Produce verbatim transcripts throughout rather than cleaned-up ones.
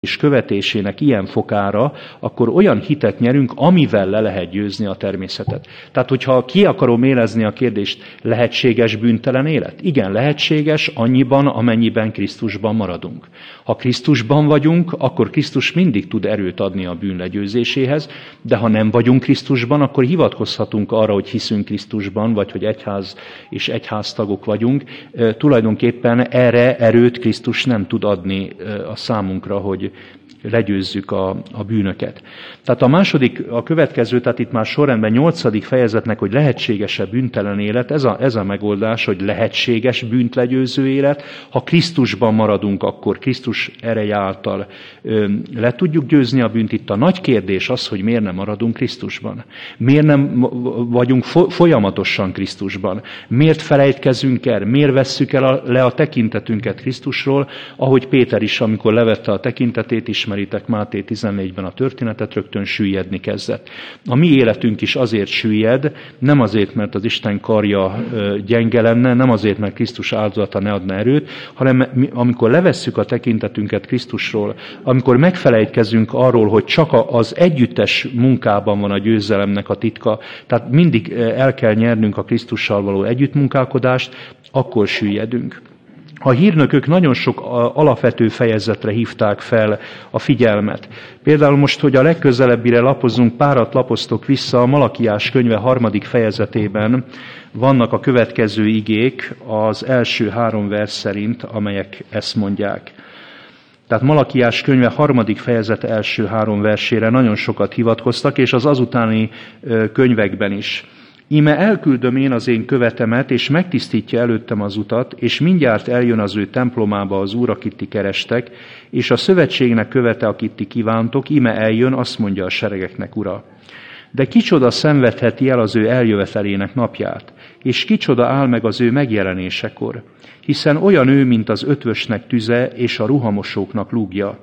és követésének ilyen fokára, akkor olyan hitet nyerünk, amivel le lehet győzni a természetet. Tehát, hogyha ki akarom élezni a kérdést, lehetséges bűntelen élet? Igen, lehetséges annyiban, amennyiben Krisztusban maradunk. Ha Krisztusban vagyunk, akkor Krisztus mindig tud erőt adni a bűn legyőzéséhez, de ha nem vagyunk Krisztusban, akkor hivatkozhatunk arra, hogy hiszünk Krisztusban, vagy hogy egyház és egyháztagok vagyunk. E, tulajdonképpen erre erőt Krisztus nem tud adni a számunkra, hogy legyőzzük a, a bűnöket. Tehát a második, a következő, tehát itt már sorrendben nyolcadik fejezetnek, hogy lehetséges-e bűntelen élet, ez a, ez a megoldás, hogy lehetséges bűnt legyőző élet. Ha Krisztusban maradunk, akkor Krisztus ereje által ö, le tudjuk győzni a bűnt. Itt a nagy kérdés az, hogy miért nem maradunk Krisztusban. Miért nem vagyunk folyamatosan Krisztusban. Miért felejtkezünk el, miért vesszük el a, le a tekintetünket Krisztusról, ahogy Péter is, amikor levette a tekintetét, ismeritek Máté tizennégyben a történetet, rögtön süllyedni kezdett. A mi életünk is azért süllyed, nem azért, mert az Isten karja gyenge lenne, nem azért, mert Krisztus áldozata ne adna erőt, hanem amikor levesszük a tekintetünket Krisztusról, amikor megfelejtkezünk arról, hogy csak az együttes munkában van a győzelemnek a titka, tehát mindig el kell nyernünk a Krisztussal való együttmunkálkodást, akkor süllyedünk. A hírnökök nagyon sok alapvető fejezetre hívták fel a figyelmet. Például most, hogy a legközelebbire lapozzunk, párat lapoztok vissza, a Malakiás könyve harmadik fejezetében vannak a következő igék az első három vers szerint, amelyek ezt mondják. Tehát Malakiás könyve harmadik fejezet első három versére nagyon sokat hivatkoztak, és az azutáni könyvekben is. Íme elküldöm én az én követemet, és megtisztítja előttem az utat, és mindjárt eljön az ő templomába az Úr, akit ti kerestek, és a szövetségnek követe, akit ti kívántok, íme eljön, azt mondja a seregeknek Ura. De kicsoda szenvedheti el az ő eljövetelének napját, és kicsoda áll meg az ő megjelenésekor, hiszen olyan ő, mint az ötvösnek tüze, és a ruhamosóknak lúgja.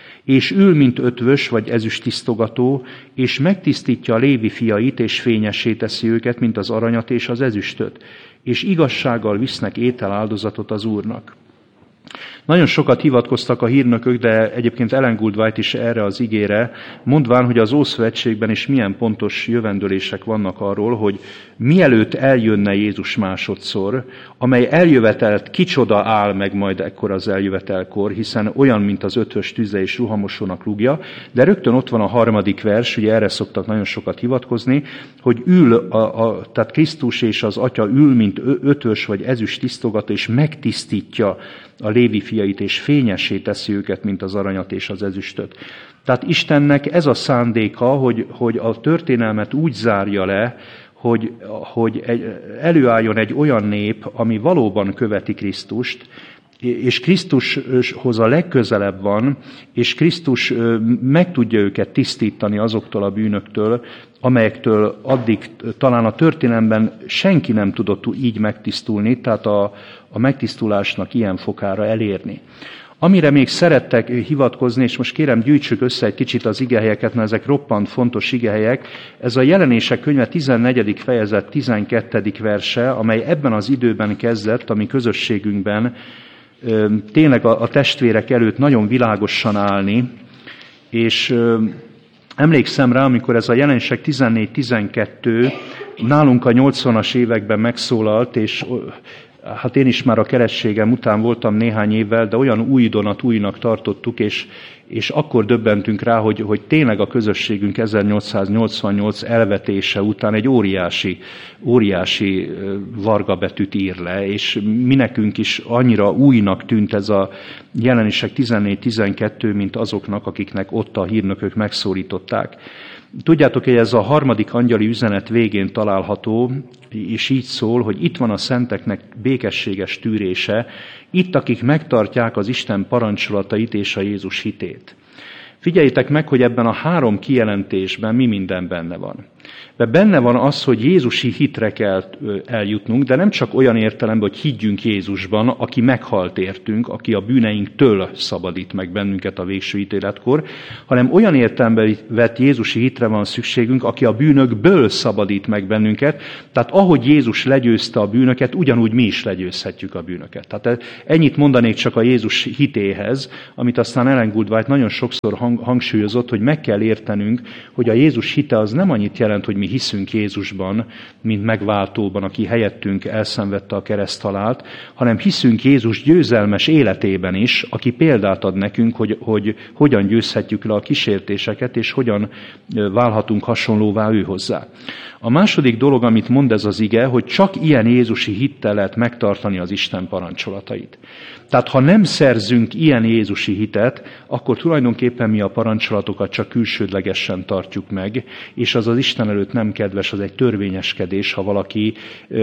És ül, mint ötvös vagy ezüsttisztogató, és megtisztítja a Lévi fiait, és fényessé teszi őket, mint az aranyat és az ezüstöt, és igazsággal visznek ételáldozatot az Úrnak. Nagyon sokat hivatkoztak a hírnökök, de egyébként Ellen Goldwhite is erre az igére, mondván, hogy az Ószövetségben is milyen pontos jövendőlések vannak arról, hogy mielőtt eljönne Jézus másodszor, amely eljövetelt kicsoda áll meg majd ekkor az eljövetelkor, hiszen olyan, mint az ötvös tüze és ruhamosónak rúgja, de rögtön ott van a harmadik vers, ugye erre szoktak nagyon sokat hivatkozni, hogy ül, a, a, tehát Krisztus és az Atya ül, mint ötvös vagy ezüst tisztogató, és megtisztítja a Lévi fiait, és fényessé teszi őket, mint az aranyat és az ezüstöt. Tehát Istennek ez a szándéka, hogy, hogy a történelmet úgy zárja le, hogy, hogy egy, előálljon egy olyan nép, ami valóban követi Krisztust, és Krisztushoz a legközelebb van, és Krisztus meg tudja őket tisztítani azoktól a bűnöktől, amelyektől addig talán a történelemben senki nem tudott így megtisztulni, tehát a, a megtisztulásnak ilyen fokára elérni. Amire még szerettek hivatkozni, és most kérem gyűjtsük össze egy kicsit az igehelyeket, mert ezek roppant fontos igehelyek, ez a Jelenések könyve tizennegyedik fejezet tizenkettedik verse, amely ebben az időben kezdett, a mi közösségünkben tényleg a, a testvérek előtt nagyon világosan állni, és emlékszem rá, amikor ez a Jelenések tizennégy tizenkettő nálunk a nyolcvanas években megszólalt, és hát én is már a keresztségem után voltam néhány évvel, de olyan újdonat újnak tartottuk, és, és akkor döbbentünk rá, hogy, hogy tényleg a közösségünk ezernyolcszáznyolcvannyolc elvetése után egy óriási, óriási vargabetűt ír le, és mi nekünk is annyira újnak tűnt ez a Jelenések tizennégy tizenkettő, mint azoknak, akiknek ott a hírnökök megszólították. Tudjátok, hogy ez a harmadik angyali üzenet végén található, és így szól, hogy itt van a szenteknek békességes tűrése, itt, akik megtartják az Isten parancsolatait és a Jézus hitét. Figyeljétek meg, hogy ebben a három kijelentésben mi minden benne van. De benne van az, hogy jézusi hitre kell eljutnunk, de nem csak olyan értelemben, hogy higgyünk Jézusban, aki meghalt értünk, aki a bűneinktől szabadít meg bennünket a végső ítéletkor, hanem olyan értelemben vett jézusi hitre van szükségünk, aki a bűnökből szabadít meg bennünket. Tehát ahogy Jézus legyőzte a bűnöket, ugyanúgy mi is legyőzhetjük a bűnöket. Tehát ennyit mondanék csak a Jézus hitéhez, amit aztán Ellen Goodwhite nagyon sokszor hangsúlyozott, hogy meg kell értenünk, hogy a Jézus hite az nem annyit jelent, hogy mi hiszünk Jézusban, mint megváltóban, aki helyettünk elszenvedte a kereszthalált, hanem hiszünk Jézus győzelmes életében is, aki példát ad nekünk, hogy, hogy hogyan győzhetjük le a kísértéseket, és hogyan válhatunk hasonlóvá ő hozzá. A második dolog, amit mond ez az ige, hogy csak ilyen jézusi hittel lehet megtartani az Isten parancsolatait. Tehát ha nem szerzünk ilyen jézusi hitet, akkor tulajdonképpen mi a parancsolatokat csak külsődlegesen tartjuk meg, és az az Isten előtt nem kedves, az egy törvényeskedés, ha valaki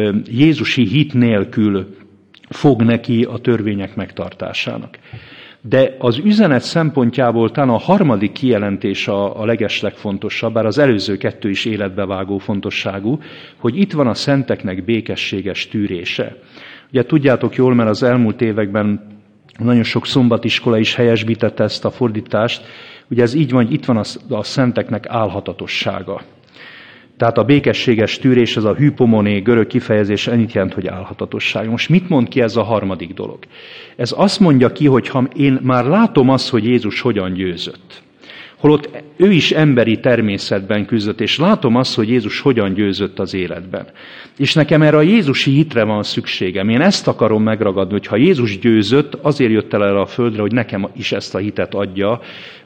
jézusi hit nélkül fog neki a törvények megtartásának. De az üzenet szempontjából talán a harmadik kijelentés a, a legeslegfontosabb, bár az előző kettő is életbevágó fontosságú, hogy itt van a szenteknek békességes tűrése. Ugye tudjátok jól, mert az elmúlt években nagyon sok szombatiskola is helyesbítette ezt a fordítást, ugye ez így van, hogy itt van a, a szenteknek álhatatossága. Tehát a békességes tűrés, ez a hypomoné görög kifejezés, ennyit jelent, hogy álhatatosság. Most mit mond ki ez a harmadik dolog? Ez azt mondja ki, hogy ha én már látom azt, hogy Jézus hogyan győzött, holott ő is emberi természetben küzdött, és látom azt, hogy Jézus hogyan győzött az életben. És nekem erre a jézusi hitre van szükségem. Én ezt akarom megragadni, hogy ha Jézus győzött, azért jött el erre a földre, hogy nekem is ezt a hitet adja,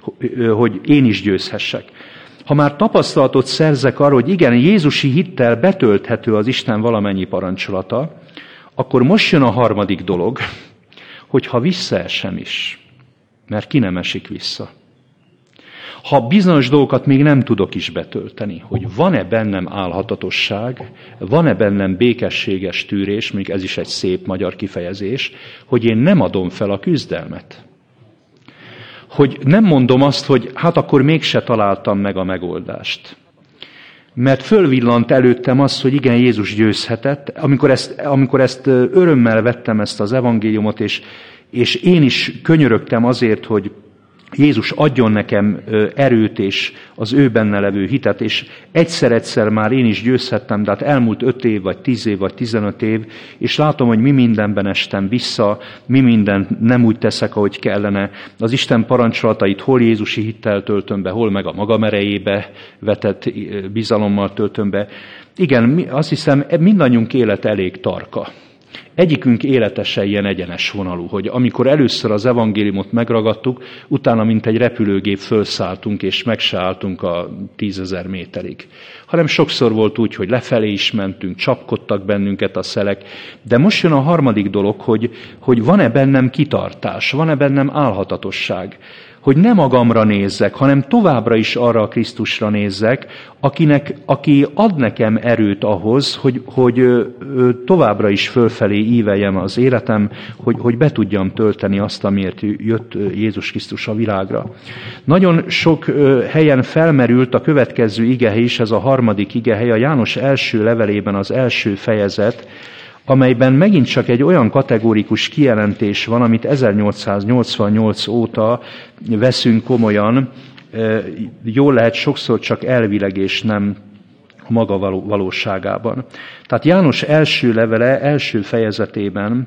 hogy én is győzhessek. Ha már tapasztalatot szerzek arra, hogy igen, jézusi hittel betölthető az Isten valamennyi parancsolata, akkor most jön a harmadik dolog, hogy ha visszaesem is, mert ki nem esik vissza. Ha bizonyos dolgokat még nem tudok is betölteni, hogy van-e bennem álhatatosság, van-e bennem békességes tűrés, még ez is egy szép magyar kifejezés, hogy én nem adom fel a küzdelmet. Hogy nem mondom azt, hogy hát akkor mégse találtam meg a megoldást. Mert fölvillant előttem az, hogy igen, Jézus győzhetett. Amikor ezt, amikor ezt örömmel vettem ezt az evangéliumot, és, és én is könyörögtem azért, hogy Jézus adjon nekem erőt és az ő benne levő hitet, és egyszer-egyszer már én is győzhettem, de hát elmúlt öt év, vagy tíz év, vagy tizenöt év, és látom, hogy mi mindenben estem vissza, mi mindent nem úgy teszek, ahogy kellene. Az Isten parancsolatait hol jézusi hittel töltöm be, hol meg a magam erejébe vetett bizalommal töltöm be. Igen, azt hiszem, mindannyiunk élet elég tarka. Egyikünk életesen ilyen egyenes vonalú, hogy amikor először az evangéliumot megragadtuk, utána mint egy repülőgép fölszálltunk, és meg se álltunk a tízezer méterig. Hanem sokszor volt úgy, hogy lefelé is mentünk, csapkodtak bennünket a szelek. De most jön a harmadik dolog, hogy, hogy van-e bennem kitartás, van-e bennem álhatatosság. Hogy nem magamra nézzek, hanem továbbra is arra a Krisztusra nézzek, akinek, aki ad nekem erőt ahhoz, hogy, hogy továbbra is fölfelé íveljem az életem, hogy, hogy be tudjam tölteni azt, amiért jött Jézus Krisztus a világra. Nagyon sok helyen felmerült a következő igehely is, ez a harmadik igehely, a János első levelében az első fejezet, amelyben megint csak egy olyan kategórikus kijelentés van, amit ezernyolcszáznyolcvannyolc óta veszünk komolyan, jól lehet sokszor csak elvileg és nem maga valóságában. Tehát János első levele, első fejezetében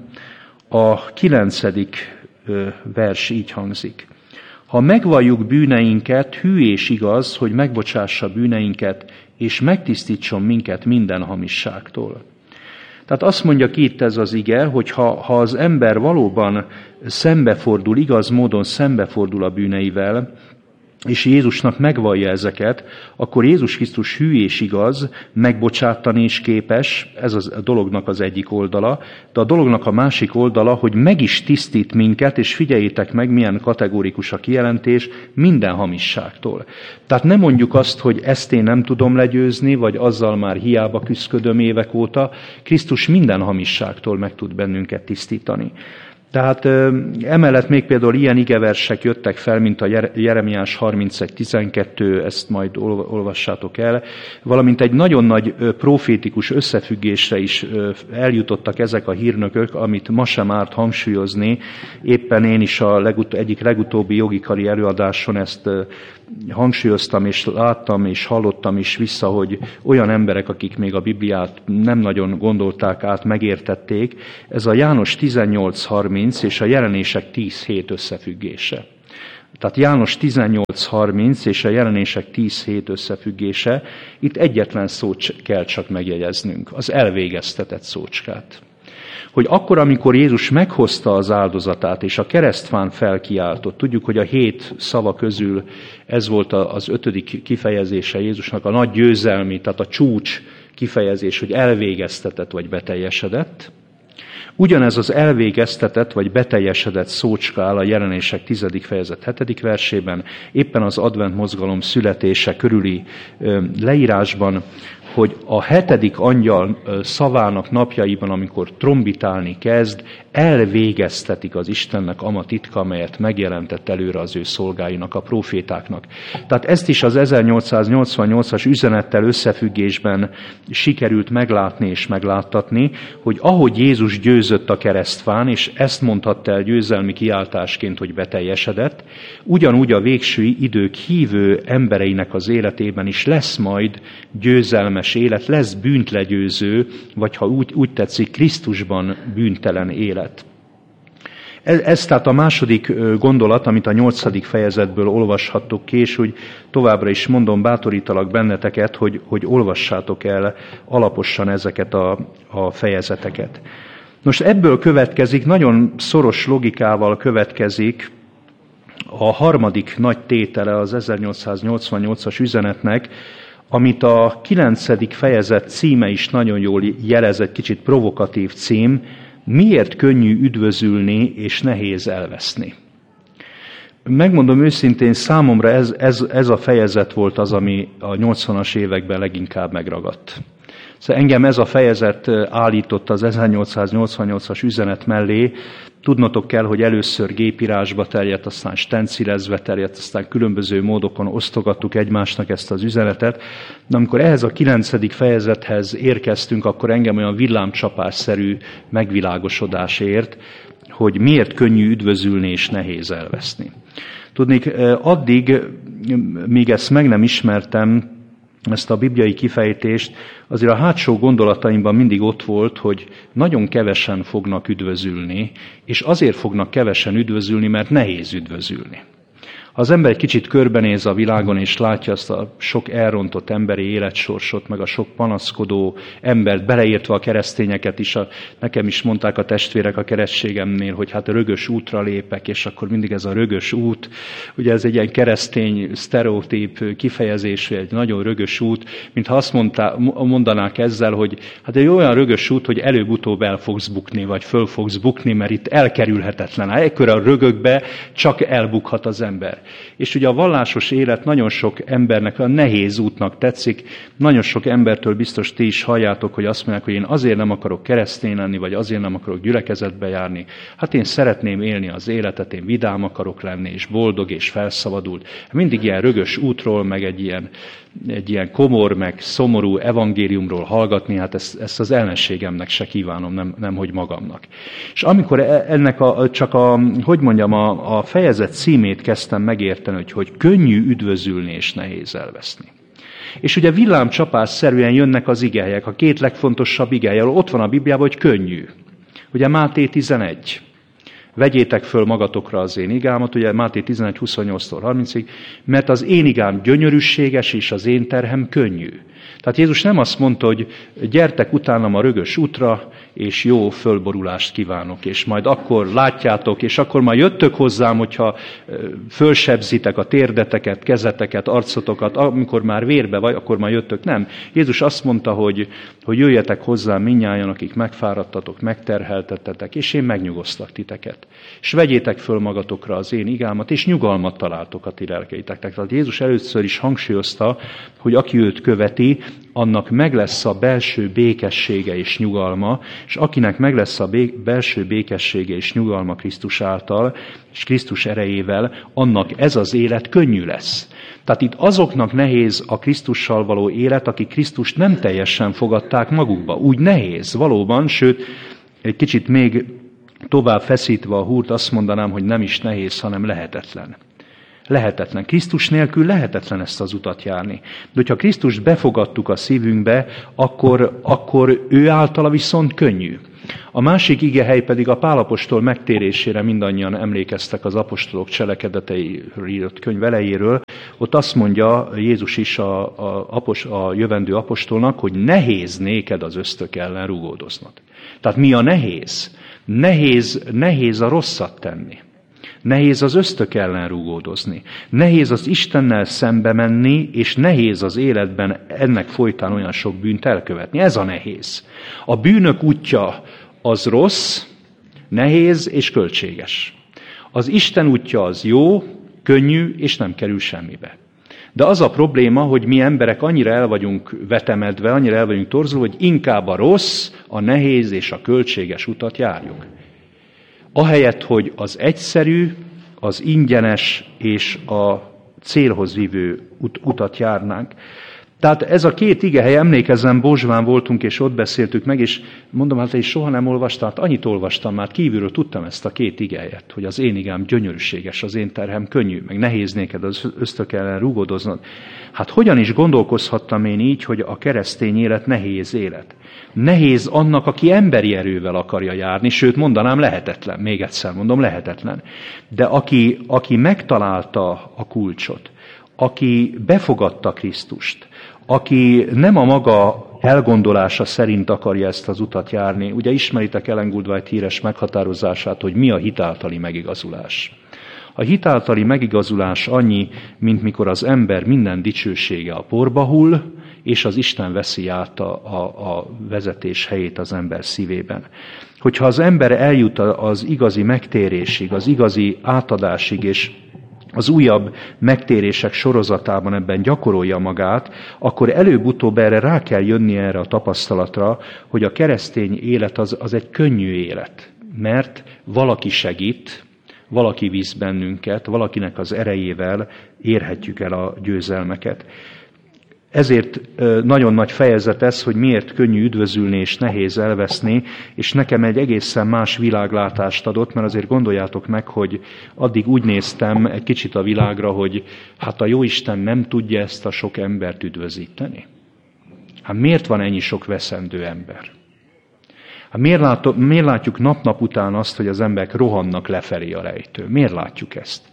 a kilencedik vers így hangzik. Ha megvalljuk bűneinket, hű és igaz, hogy megbocsássa bűneinket, és megtisztítson minket minden hamisságtól. Tehát azt mondja ki itt ez az ige, hogy ha, ha az ember valóban szembefordul, igaz módon szembefordul a bűneivel, és Jézusnak megvallja ezeket, akkor Jézus Krisztus hű és igaz, megbocsátani is képes, ez a dolognak az egyik oldala, de a dolognak a másik oldala, hogy meg is tisztít minket, és figyeljétek meg, milyen kategórikus a kijelentés, minden hamisságtól. Tehát nem mondjuk azt, hogy ezt én nem tudom legyőzni, vagy azzal már hiába küszködöm évek óta, Krisztus minden hamisságtól meg tud bennünket tisztítani. Tehát emellett még például ilyen igeversek jöttek fel, mint a Jeremiás harmincegy tizenkettő, ezt majd olvassátok el, valamint egy nagyon nagy profétikus összefüggésre is eljutottak ezek a hírnökök, amit ma sem árt hangsúlyozni. Éppen én is a legut- egyik legutóbbi jogikari előadáson ezt hangsúlyoztam, és láttam, és hallottam is vissza, hogy olyan emberek, akik még a Bibliát nem nagyon gondolták át, megértették, ez a János tizennyolc harminc és a Jelenések tíz hét összefüggése. Tehát János tizennyolc harminc és a Jelenések tíz hét összefüggése, itt egyetlen szót kell csak megjegyeznünk, az elvégeztetett szócskát. Hogy akkor, amikor Jézus meghozta az áldozatát, és a keresztfán felkiáltott, tudjuk, hogy a hét szava közül ez volt az ötödik kifejezése Jézusnak, a nagy győzelmi, tehát a csúcs kifejezés, hogy elvégeztetett vagy beteljesedett. Ugyanez az elvégeztetett vagy beteljesedett szócska áll a Jelenések tizedik fejezet hetedik versében, éppen az advent mozgalom születése körüli leírásban, hogy a hetedik angyal szavának napjaiban, amikor trombitálni kezd, elvégeztetik az Istennek ama titka, amelyet megjelentett előre az ő szolgáinak, a profétáknak. Tehát ezt is az ezernyolcszáznyolcvannyolcas üzenettel összefüggésben sikerült meglátni és megláttatni, hogy ahogy Jézus győzött a keresztfán, és ezt mondhatta el győzelmi kiáltásként, hogy beteljesedett, ugyanúgy a végső idők hívő embereinek az életében is lesz majd győzelmes élet, lesz bűntlegyőző, vagy ha úgy, úgy tetszik, Krisztusban bűntelen élet. Ez, ez tehát a második gondolat, amit a nyolcadik fejezetből olvashattuk ki, és úgy továbbra is mondom, bátorítalak benneteket, hogy, hogy olvassátok el alaposan ezeket a, a fejezeteket. Most ebből következik, nagyon szoros logikával következik a harmadik nagy tétele az ezernyolcszáznyolcvannyolcas üzenetnek, amit a kilencedik fejezet címe is nagyon jól jelez, egy kicsit provokatív cím, miért könnyű üdvözülni és nehéz elveszni. Megmondom őszintén, számomra ez, ez, ez a fejezet volt az, ami a nyolcvanas években leginkább megragadt. Szóval engem ez a fejezet állított az ezernyolcszáznyolcvannyolcas üzenet mellé. Tudnotok kell, hogy először gépírásba terjedt, aztán stencilezve terjedt, aztán különböző módokon osztogattuk egymásnak ezt az üzenetet. De amikor ehhez a kilencedik fejezethez érkeztünk, akkor engem olyan villámcsapásszerű megvilágosodás ért, hogy miért könnyű üdvözülni és nehéz elveszni. Tudnék, addig, míg ezt meg nem ismertem, ezt a bibliai kifejtést, azért a hátsó gondolataimban mindig ott volt, hogy nagyon kevesen fognak üdvözülni, és azért fognak kevesen üdvözülni, mert nehéz üdvözülni. Ha az ember egy kicsit körbenéz a világon, és látja azt a sok elrontott emberi életsorsot, meg a sok panaszkodó embert, beleértve a keresztényeket is, a, nekem is mondták a testvérek a keresztségemnél, hogy hát a rögös útra lépek, és akkor mindig ez a rögös út, ugye ez egy ilyen keresztény sztereotíp kifejezés, egy nagyon rögös út, mintha azt mondta, mondanák ezzel, hogy hát egy olyan rögös út, hogy előbb-utóbb el fogsz bukni, vagy föl fogsz bukni, mert itt elkerülhetetlen. Ekkor a rögökbe csak elbukhat az ember. És ugye a vallásos élet nagyon sok embernek a nehéz útnak tetszik, nagyon sok embertől biztos ti is halljátok, hogy azt mondják, hogy én azért nem akarok keresztény lenni, vagy azért nem akarok gyülekezetbe járni. Hát én szeretném élni az életet, én vidám akarok lenni, és boldog, és felszabadult. Mindig ilyen rögös útról, meg egy ilyen, egy ilyen komor, meg szomorú evangéliumról hallgatni, hát ezt, ezt az ellenségemnek se kívánom, nem, nem hogy magamnak. És amikor ennek a, csak a, hogy mondjam, a, a fejezet címét kezdtem megérteni, hogy, hogy könnyű üdvözülni és nehéz elveszni. És ugye villámcsapásszerűen jönnek az igelyek, a két legfontosabb igely, ott van a Bibliában, hogy könnyű. Ugye Máté tizenegy. Vegyétek föl magatokra az én igámat, ugye Máté tizenegy huszonnyolctól harmincig, mert az én igám gyönyörűséges, és az én terhem könnyű. Tehát Jézus nem azt mondta, hogy gyertek utánam a rögös útra, és jó fölborulást kívánok, és majd akkor látjátok, és akkor majd jöttök hozzám, hogyha fölsebzitek a térdeteket, kezeteket, arcotokat, amikor már vérbe vagy, akkor majd jöttök. Nem. Jézus azt mondta, hogy, hogy jöjjetek hozzám mindnyájan, akik megfáradtatok, megterheltettetek, és én megnyugosztak titeket. lelketeket. És vegyétek föl magatokra az én igámat, és nyugalmat találtok a ti lelkeiteknek. Tehát Jézus először is hangsúlyozta, hogy aki őt követi, annak meg lesz a belső békessége és nyugalma, és akinek meg lesz a bé- belső békessége és nyugalma Krisztus által, és Krisztus erejével, annak ez az élet könnyű lesz. Tehát itt azoknak nehéz a Krisztussal való élet, akik Krisztust nem teljesen fogadták magukba. Úgy nehéz, valóban, sőt, egy kicsit még tovább feszítve a húrt, azt mondanám, hogy nem is nehéz, hanem lehetetlen. Lehetetlen. Krisztus nélkül lehetetlen ezt az utat járni. De hogyha Krisztust befogadtuk a szívünkbe, akkor, akkor ő általa viszont könnyű. A másik igehely pedig a Pál apostol megtérésére, mindannyian emlékeztek az apostolok cselekedeteiről írott könyv elejéről. Ott azt mondja Jézus is a, a, apos, a jövendő apostolnak, hogy nehéz néked az ösztök ellen rugódoznod. Tehát mi a nehéz? Nehéz, nehéz a rosszat tenni. Nehéz az ösztök ellen rugódozni. Nehéz az Istennel szembe menni, és nehéz az életben ennek folytán olyan sok bűnt elkövetni. Ez a nehéz. A bűnök útja az rossz, nehéz és költséges. Az Isten útja az jó, könnyű, és nem kerül semmibe. De az a probléma, hogy mi emberek annyira el vagyunk vetemedve, annyira el vagyunk torzulva, hogy inkább a rossz, a nehéz és a költséges utat járjuk. Ahelyett, hogy az egyszerű, az ingyenes és a célhoz vívő ut- utat járnánk. Tehát ez a két igehely, emlékezzem, Bozsván voltunk, és ott beszéltük meg, és mondom, hát és soha nem olvastam, hát annyit olvastam már, kívülről tudtam ezt a két igehelyet, hogy az én igám gyönyörűséges, az én terhem könnyű, meg nehéz néked az ösztök ellen rúgodoznod. Hát hogyan is gondolkozhattam én így, hogy a keresztény élet nehéz élet? Nehéz annak, aki emberi erővel akarja járni, sőt mondanám lehetetlen, még egyszer mondom, lehetetlen. De aki, aki megtalálta a kulcsot, aki befogadta Krisztust, aki nem a maga elgondolása szerint akarja ezt az utat járni. Ugye ismeritek Ellen Goodwhite híres meghatározását, hogy mi a hitáltali megigazulás. A hitáltali megigazulás annyi, mint mikor az ember minden dicsősége a porba hull, és az Isten veszi át a, a, a vezetés helyét az ember szívében. Hogyha az ember eljut az igazi megtérésig, az igazi átadásig, és az újabb megtérések sorozatában ebben gyakorolja magát, akkor előbb-utóbb erre rá kell jönni erre a tapasztalatra, hogy a keresztény élet az, az egy könnyű élet, mert valaki segít, valaki visz bennünket, valakinek az erejével érhetjük el a győzelmeket. Ezért nagyon nagy fejezet ez, hogy miért könnyű üdvözülni és nehéz elveszni, és nekem egy egészen más világlátást adott, mert azért gondoljátok meg, hogy addig úgy néztem egy kicsit a világra, hogy hát a Jóisten nem tudja ezt a sok embert üdvözíteni. Hát miért van ennyi sok veszendő ember? Hát miért, látok, miért látjuk nap-nap után azt, hogy az emberek rohannak lefelé a rejtő? Miért látjuk ezt?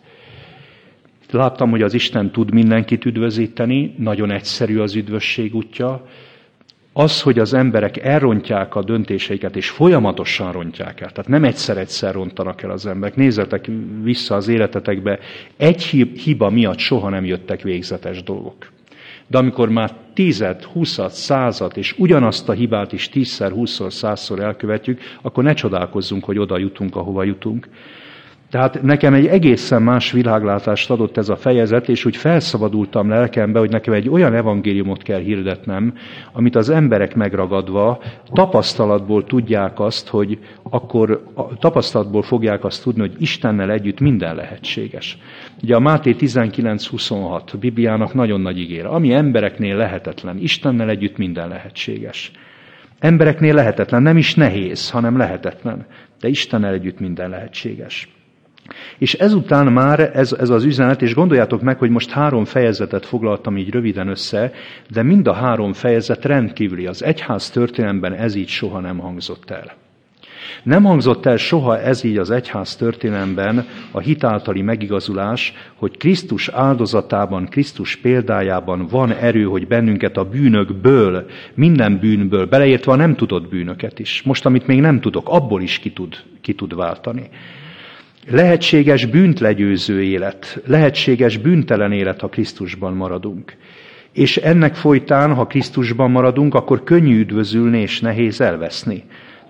Láttam, hogy az Isten tud mindenkit üdvözíteni, nagyon egyszerű az üdvösség útja. Az, hogy az emberek elrontják a döntéseiket, és folyamatosan rontják el, tehát nem egyszer-egyszer rontanak el az emberek. Nézzetek vissza az életetekbe, egy hiba miatt soha nem jöttek végzetes dolgok. De amikor már tízed, húszad, század, és ugyanazt a hibát is tízszer, húszszor, százszor elkövetjük, akkor ne csodálkozzunk, hogy oda jutunk, ahova jutunk. Tehát nekem egy egészen más világlátást adott ez a fejezet, és úgy felszabadultam lelkembe, hogy nekem egy olyan evangéliumot kell hirdetnem, amit az emberek megragadva tapasztalatból tudják azt, hogy akkor tapasztalatból fogják azt tudni, hogy Istennel együtt minden lehetséges. Ugye a Máté tizenkilenc huszonhat a Bibliának nagyon nagy ígére. Ami embereknél lehetetlen, Istennel együtt minden lehetséges. Embereknél lehetetlen, nem is nehéz, hanem lehetetlen, de Istennel együtt minden lehetséges. És ezután már ez, ez az üzenet, és gondoljátok meg, hogy most három fejezetet foglaltam így röviden össze, de mind a három fejezet rendkívüli. Az egyház történelemben ez így soha nem hangzott el. Nem hangzott el soha ez így az egyház történelemben a hitáltali megigazulás, hogy Krisztus áldozatában, Krisztus példájában van erő, hogy bennünket a bűnökből, minden bűnből, beleértve a nem tudott bűnöket is, most amit még nem tudok, abból is ki tud, ki tud váltani. Lehetséges bűnt legyőző élet, lehetséges bűntelen élet, ha Krisztusban maradunk. És ennek folytán, ha Krisztusban maradunk, akkor könnyű üdvözülni és nehéz elveszni.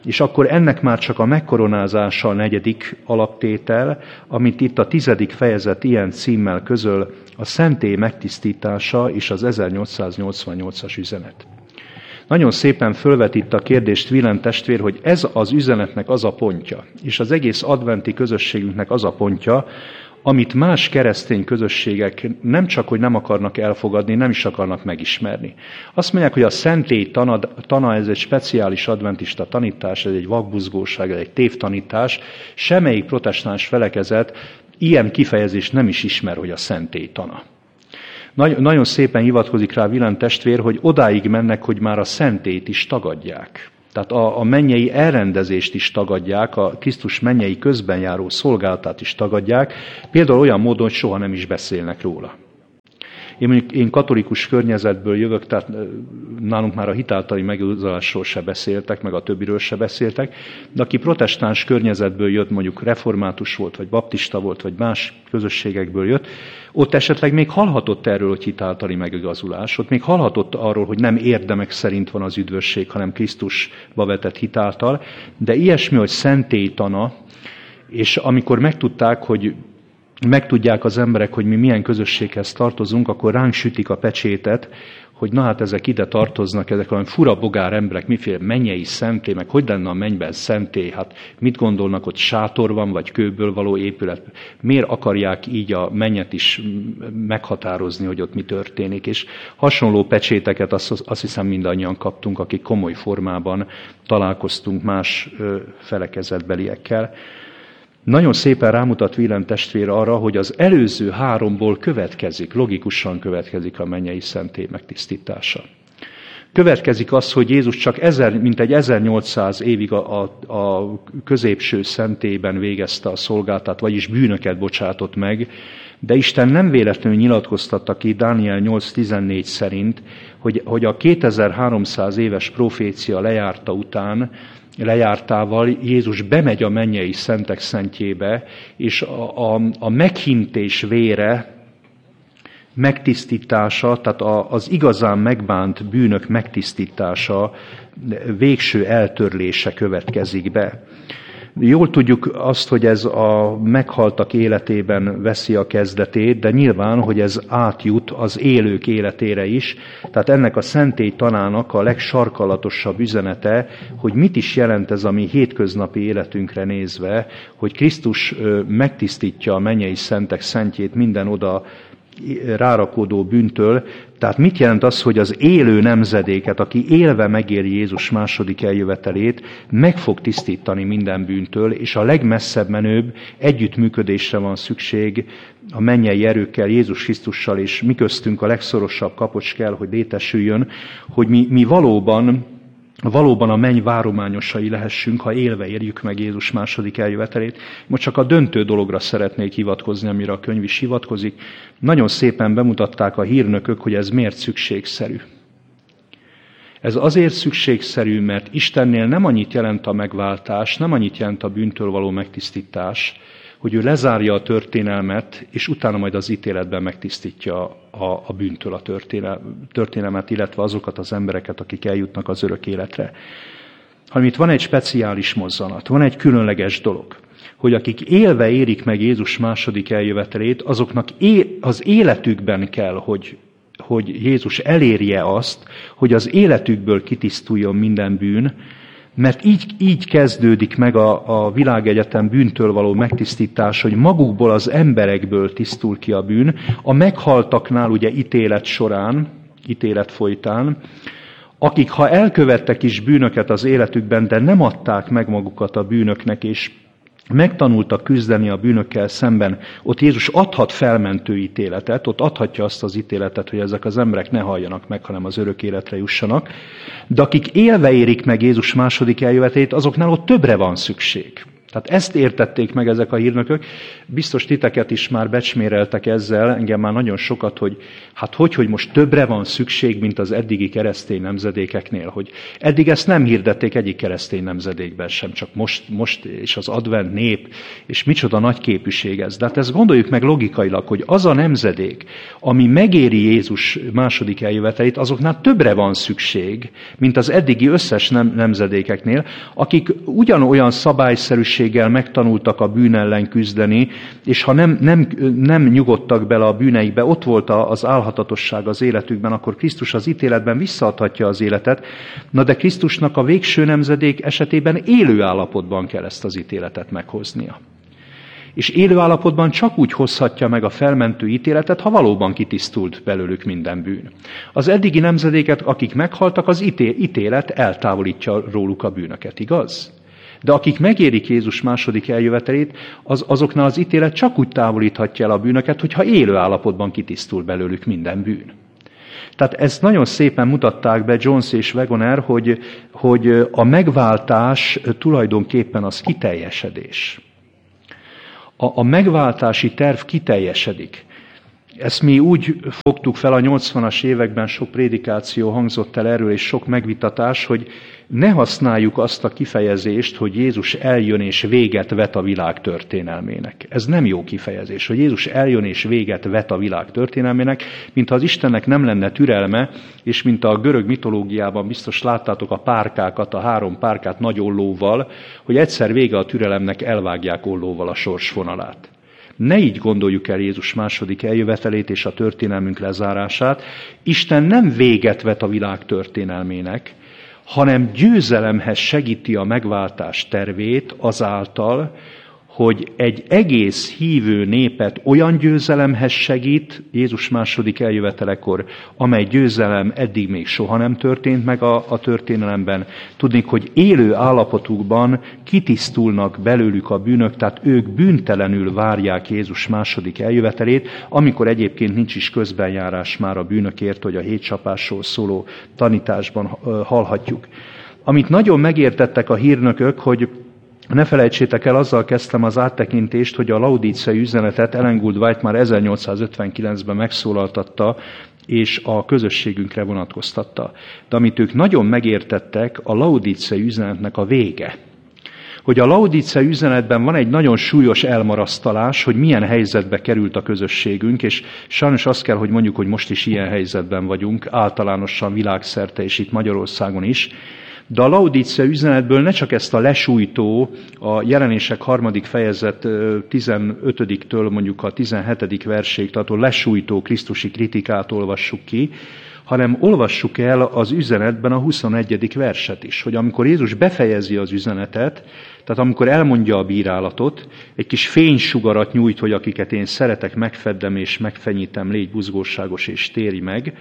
És akkor ennek már csak a megkoronázása a negyedik alaptétel, amit itt a tizedik fejezet ilyen címmel közöl, a szentély megtisztítása és az ezernyolcszáznyolcvannyolcas üzenet. Nagyon szépen fölvet itt a kérdést Wilhelm testvér, hogy ez az üzenetnek az a pontja, és az egész adventi közösségünknek az a pontja, amit más keresztény közösségek nem csak, hogy nem akarnak elfogadni, nem is akarnak megismerni. Azt mondják, hogy a szentély tana, tana ez egy speciális adventista tanítás, ez egy vakbuzgóság, ez egy tévtanítás, semmelyik protestáns felekezet ilyen kifejezést nem is ismer, hogy a szentély tana. Nagy, nagyon szépen hivatkozik rá Wilhelm testvér, hogy odáig mennek, hogy már a szentét is tagadják. Tehát a, a mennyei elrendezést is tagadják, a Krisztus mennyei közben járó szolgálatát is tagadják, például olyan módon, hogy soha nem is beszélnek róla. Én mondjuk én katolikus környezetből jövök, tehát nálunk már a hitáltali megigazolásról se beszéltek, meg a többiről se beszéltek, de aki protestáns környezetből jött, mondjuk református volt, vagy baptista volt, vagy más közösségekből jött, ott esetleg még hallhatott erről, hogy hitáltali megigazulás, ott még hallhatott arról, hogy nem érdemek szerint van az üdvösség, hanem Krisztusba vetett hitáltal, de ilyesmi, hogy szentélytana, és amikor megtudták, hogy megtudják az emberek, hogy mi milyen közösséghez tartozunk, akkor ránk sütik a pecsétet, hogy na hát ezek ide tartoznak, ezek olyan fura bogár emberek, miféle mennyei szentély, meg hogy lenne a mennyben szentély, hát mit gondolnak, ott sátor van, vagy kőből való épület. Miért akarják így a mennyet is meghatározni, hogy ott mi történik? És hasonló pecséteket azt, azt hiszem mindannyian kaptunk, akik komoly formában találkoztunk más felekezetbeliekkel. Nagyon szépen rámutat Wilhelm testvér arra, hogy az előző háromból következik, logikusan következik a mennyei szentély megtisztítása. Következik az, hogy Jézus csak ezer, mintegy ezernyolcszáz évig a, a, a középső szentélyben végezte a szolgálatát, vagyis bűnöket bocsátott meg, de Isten nem véletlenül nyilatkoztatta ki Dániel nyolc tizennégy szerint, hogy, hogy a kétezer-háromszáz éves profécia lejárta után, lejártával Jézus bemegy a mennyei szentek szentjébe, és a, a, a meghintés vére megtisztítása, tehát a, az igazán megbánt bűnök megtisztítása, végső eltörlése következik be. Jól tudjuk azt, hogy ez a meghaltak életében veszi a kezdetét, de nyilván, hogy ez átjut az élők életére is. Tehát ennek a szentély tanának a legsarkallatosabb üzenete, hogy mit is jelent ez a mi hétköznapi életünkre nézve, hogy Krisztus megtisztítja a mennyei szentek szentjét minden oda rárakódó bűntől. Tehát mit jelent az, hogy az élő nemzedéket, aki élve megéri Jézus második eljövetelét, meg fog tisztítani minden bűntől, és a legmesszebb menőbb együttműködésre van szükség a mennyei erőkkel, Jézus Krisztussal, és mi köztünk a legszorosabb kapocs kell, hogy létesüljön, hogy mi, mi valóban valóban a menny várományosai lehessünk, ha élve érjük meg Jézus második eljövetelét. Most csak a döntő dologra szeretnék hivatkozni, amire a könyv is hivatkozik. Nagyon szépen bemutatták a hírnökök, hogy ez miért szükségszerű. Ez azért szükségszerű, mert Istennél nem annyit jelent a megváltás, nem annyit jelent a bűntől való megtisztítás, hogy ő lezárja a történelmet, és utána majd az ítéletben megtisztítja a, a bűntől a történelmet, illetve azokat az embereket, akik eljutnak az örök életre. Hanem itt van egy speciális mozzanat, van egy különleges dolog, hogy akik élve érik meg Jézus második eljövetelét, azoknak é, az életükben kell, hogy, hogy Jézus elérje azt, hogy az életükből kitisztuljon minden bűn, mert így, így kezdődik meg a, a világegyetem bűntől való megtisztítás, hogy magukból az emberekből tisztul ki a bűn, a meghaltaknál ugye ítélet során, ítélet folytán, akik ha elkövettek is bűnöket az életükben, de nem adták meg magukat a bűnöknek, és megtanultak küzdeni a bűnökkel szemben, ott Jézus adhat felmentő ítéletet, ott adhatja azt az ítéletet, hogy ezek az emberek ne halljanak meg, hanem az örök életre jussanak. De akik élve érik meg Jézus második eljövetét, azoknál ott többre van szükség. Tehát ezt értették meg ezek a hírnökök. Biztos titeket is már becsméreltek ezzel, engem már nagyon sokat, hogy hát hogy, hogy most többre van szükség, mint az eddigi keresztény nemzedékeknél, hogy eddig ezt nem hirdették egyik keresztény nemzedékben sem, csak most, most és az advent nép, és micsoda nagy képűség ez. De hát ezt gondoljuk meg logikailag, hogy az a nemzedék, ami megéri Jézus második eljövetelét, azoknál többre van szükség, mint az eddigi összes nem, nemzedékeknél, akik ugyanolyan szabályszerűséggel megtanultak a bűn ellen küzdeni, és ha nem, nem, nem nyugodtak bele a bűneikbe, ott volt az álhatatosság az életükben, akkor Krisztus az ítéletben visszaadhatja az életet. Na de Krisztusnak a végső nemzedék esetében élő állapotban kell ezt az ítéletet meghoznia. És élő állapotban csak úgy hozhatja meg a felmentő ítéletet, ha valóban kitisztult belőlük minden bűn. Az eddigi nemzedéket, akik meghaltak, az ítélet eltávolítja róluk a bűnöket, igaz? De akik megérik Jézus második eljövetelét, az, azoknál az ítélet csak úgy távolíthatja el a bűnöket, hogyha élő állapotban kitisztul belőlük minden bűn. Tehát ezt nagyon szépen mutatták be Jones és Wegener, hogy, hogy a megváltás tulajdonképpen az kiteljesedés. A, a megváltási terv kiteljesedik. Ezt mi úgy fogtuk fel a nyolcvanas években, sok prédikáció hangzott el erről, és sok megvitatás, hogy ne használjuk azt a kifejezést, hogy Jézus eljön és véget vet a világ történelmének. Ez nem jó kifejezés, hogy Jézus eljön és véget vet a világ történelmének, mintha az Istennek nem lenne türelme, és mint a görög mitológiában biztos láttátok a párkákat, a három párkát nagy ollóval, hogy egyszer vége a türelemnek, elvágják ollóval a sorsvonalát. Ne így gondoljuk el Jézus második eljövetelét és a történelmünk lezárását. Isten nem véget vet a világ történelmének, hanem győzelemhez segíti a megváltás tervét azáltal, hogy egy egész hívő népet olyan győzelemhez segít Jézus második eljövetelekor, amely győzelem eddig még soha nem történt meg a, a történelemben. Tudnék, hogy élő állapotukban kitisztulnak belőlük a bűnök, tehát ők bűntelenül várják Jézus második eljövetelét, amikor egyébként nincs is közbenjárás már a bűnökért, hogy a hétcsapásról szóló tanításban hallhatjuk. Amit nagyon megértettek a hírnökök, hogy ne felejtsétek el, azzal kezdtem az áttekintést, hogy a laudíciai üzenetet Ellen Gould White már ezernyolcszázötvenkilencben megszólaltatta, és a közösségünkre vonatkoztatta. De amit ők nagyon megértettek, a laudíciai üzenetnek a vége. Hogy a laudíciai üzenetben van egy nagyon súlyos elmarasztalás, hogy milyen helyzetbe került a közösségünk, és sajnos azt kell, hogy mondjuk, hogy most is ilyen helyzetben vagyunk, általánosan világszerte, és itt Magyarországon is. De a laudíciai üzenetből ne csak ezt a lesújtó, a Jelenések harmadik fejezet tizenötödiktől mondjuk a tizenhetedik verséig tartó lesújtó krisztusi kritikát olvassuk ki, hanem olvassuk el az üzenetben a huszonegyedik verset is, hogy amikor Jézus befejezi az üzenetet, tehát amikor elmondja a bírálatot, egy kis fénysugarat nyújt, hogy akiket én szeretek, megfeddem és megfenyítem, légy buzgóságos és térj meg,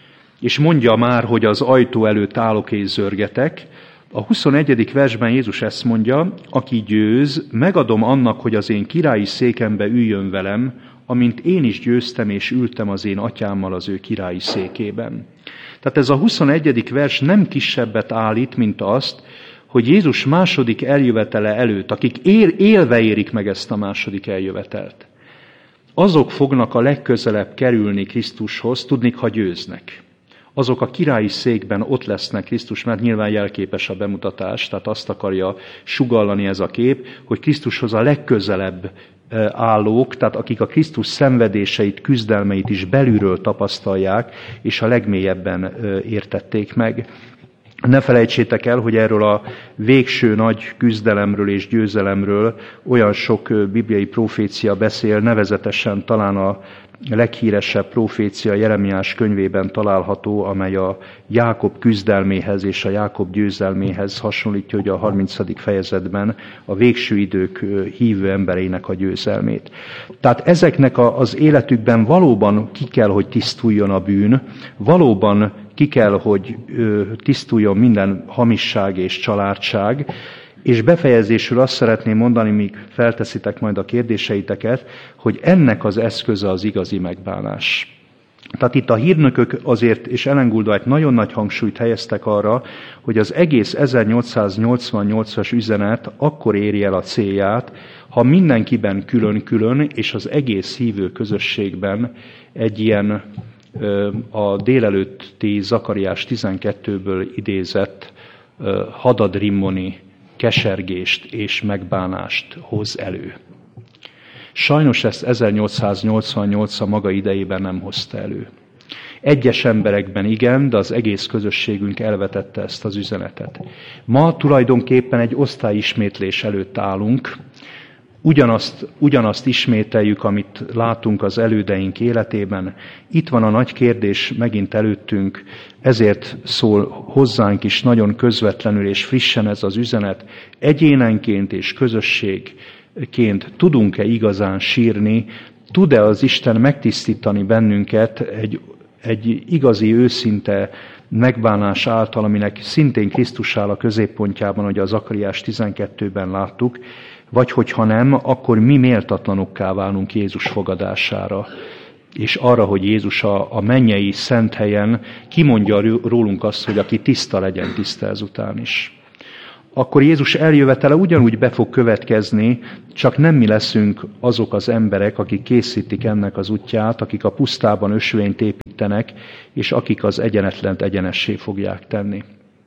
és mondja már, hogy az ajtó előtt állok és zörgetek. A huszonegyedik versben Jézus ezt mondja, aki győz, megadom annak, hogy az én királyi székembe üljön velem, amint én is győztem és ültem az én atyámmal az ő királyi székében. Tehát ez a huszonegyedik vers nem kisebbet állít, mint azt, hogy Jézus második eljövetele előtt, akik él, élve érik meg ezt a második eljövetelt, azok fognak a legközelebb kerülni Krisztushoz, tudnik, ha győznek. Azok a királyi székben ott lesznek Krisztus, mert nyilván jelképes a bemutatás, tehát azt akarja sugallani ez a kép, hogy Krisztushoz a legközelebb állók, tehát akik a Krisztus szenvedéseit, küzdelmeit is belülről tapasztalják, és a legmélyebben értették meg. Ne felejtsétek el, hogy erről a végső nagy küzdelemről és győzelemről olyan sok bibliai profécia beszél, nevezetesen talán a leghíresebb profécia Jeremiás könyvében található, amely a Jákob küzdelméhez és a Jákob győzelméhez hasonlítja, hogy a harmincadik fejezetben a végső idők hívő embereinek a győzelmét. Tehát ezeknek az életükben valóban ki kell, hogy tisztuljon a bűn, valóban ki kell, hogy tisztuljon minden hamisság és családság, és befejezésül azt szeretném mondani, míg felteszitek majd a kérdéseiteket, hogy ennek az eszköze az igazi megbánás. Tehát itt a hírnökök azért, és Ellen Gould nagyon nagy hangsúlyt helyeztek arra, hogy az egész ezernyolcszáznyolcvannyolcas üzenet akkor éri el a célját, ha mindenkiben külön-külön, és az egész hívő közösségben egy ilyen a délelőtti Zakariás tizenkettőből idézett hadadrimmoni kesergést és megbánást hoz elő. Sajnos ezt ezernyolcszáznyolcvannyolc a maga idejében nem hozta elő. Egyes emberekben igen, de az egész közösségünk elvetette ezt az üzenetet. Ma tulajdonképpen egy osztályismétlés előtt állunk, Ugyanazt, ugyanazt ismételjük, amit látunk az elődeink életében. Itt van a nagy kérdés megint előttünk, ezért szól hozzánk is nagyon közvetlenül és frissen ez az üzenet. Egyénenként és közösségként tudunk-e igazán sírni, tud-e az Isten megtisztítani bennünket egy, egy igazi, őszinte megbánás által, aminek szintén Krisztus áll a középpontjában, hogy a Zakariás tizenkettőben láttuk, vagy hogyha nem, akkor mi méltatlanokká válunk Jézus fogadására, és arra, hogy Jézus a, a mennyei szent helyen kimondja rólunk azt, hogy aki tiszta legyen, tiszta ezután is. Akkor Jézus eljövetele ugyanúgy be fog következni, csak nem mi leszünk azok az emberek, akik készítik ennek az útját, akik a pusztában ösvényt építenek, és akik az egyenetlent egyenessé fogják tenni.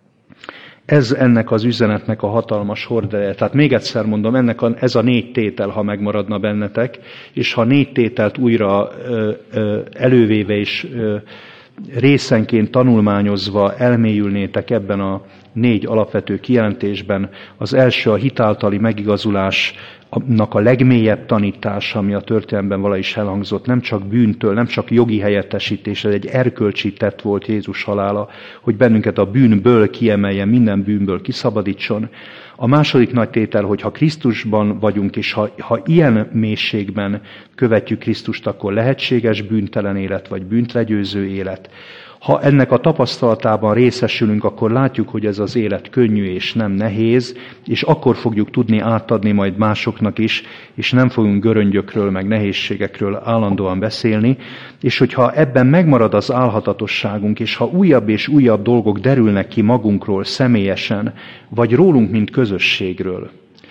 Ez ennek az üzenetnek a hatalmas hordereje. Tehát még egyszer mondom, ennek a, ez a négy tétel, ha megmaradna bennetek, és ha négy tételt újra ö, ö, elővéve és ö, részenként tanulmányozva elmélyülnétek ebben a négy alapvető kijelentésben, az első a hitáltali megigazulásnak a legmélyebb tanítása, ami a történelemben vala is elhangzott, nem csak bűntől, nem csak jogi helyettesítés, ez egy erkölcsi tett volt Jézus halála, hogy bennünket a bűnből kiemeljen, minden bűnből kiszabadítson. A második nagy tétel, hogy ha Krisztusban vagyunk, és ha, ha ilyen mélységben követjük Krisztust, akkor lehetséges bűntelen élet, vagy bűntlegyőző élet. Ha ennek a tapasztalatában részesülünk, akkor látjuk, hogy ez az élet könnyű és nem nehéz, és akkor fogjuk tudni átadni majd másoknak is, és nem fogunk göröngyökről, meg nehézségekről állandóan beszélni, és hogyha ebben megmarad az álhatatosságunk, és ha újabb és újabb dolgok derülnek ki magunkról személyesen, vagy rólunk, mint közösségről,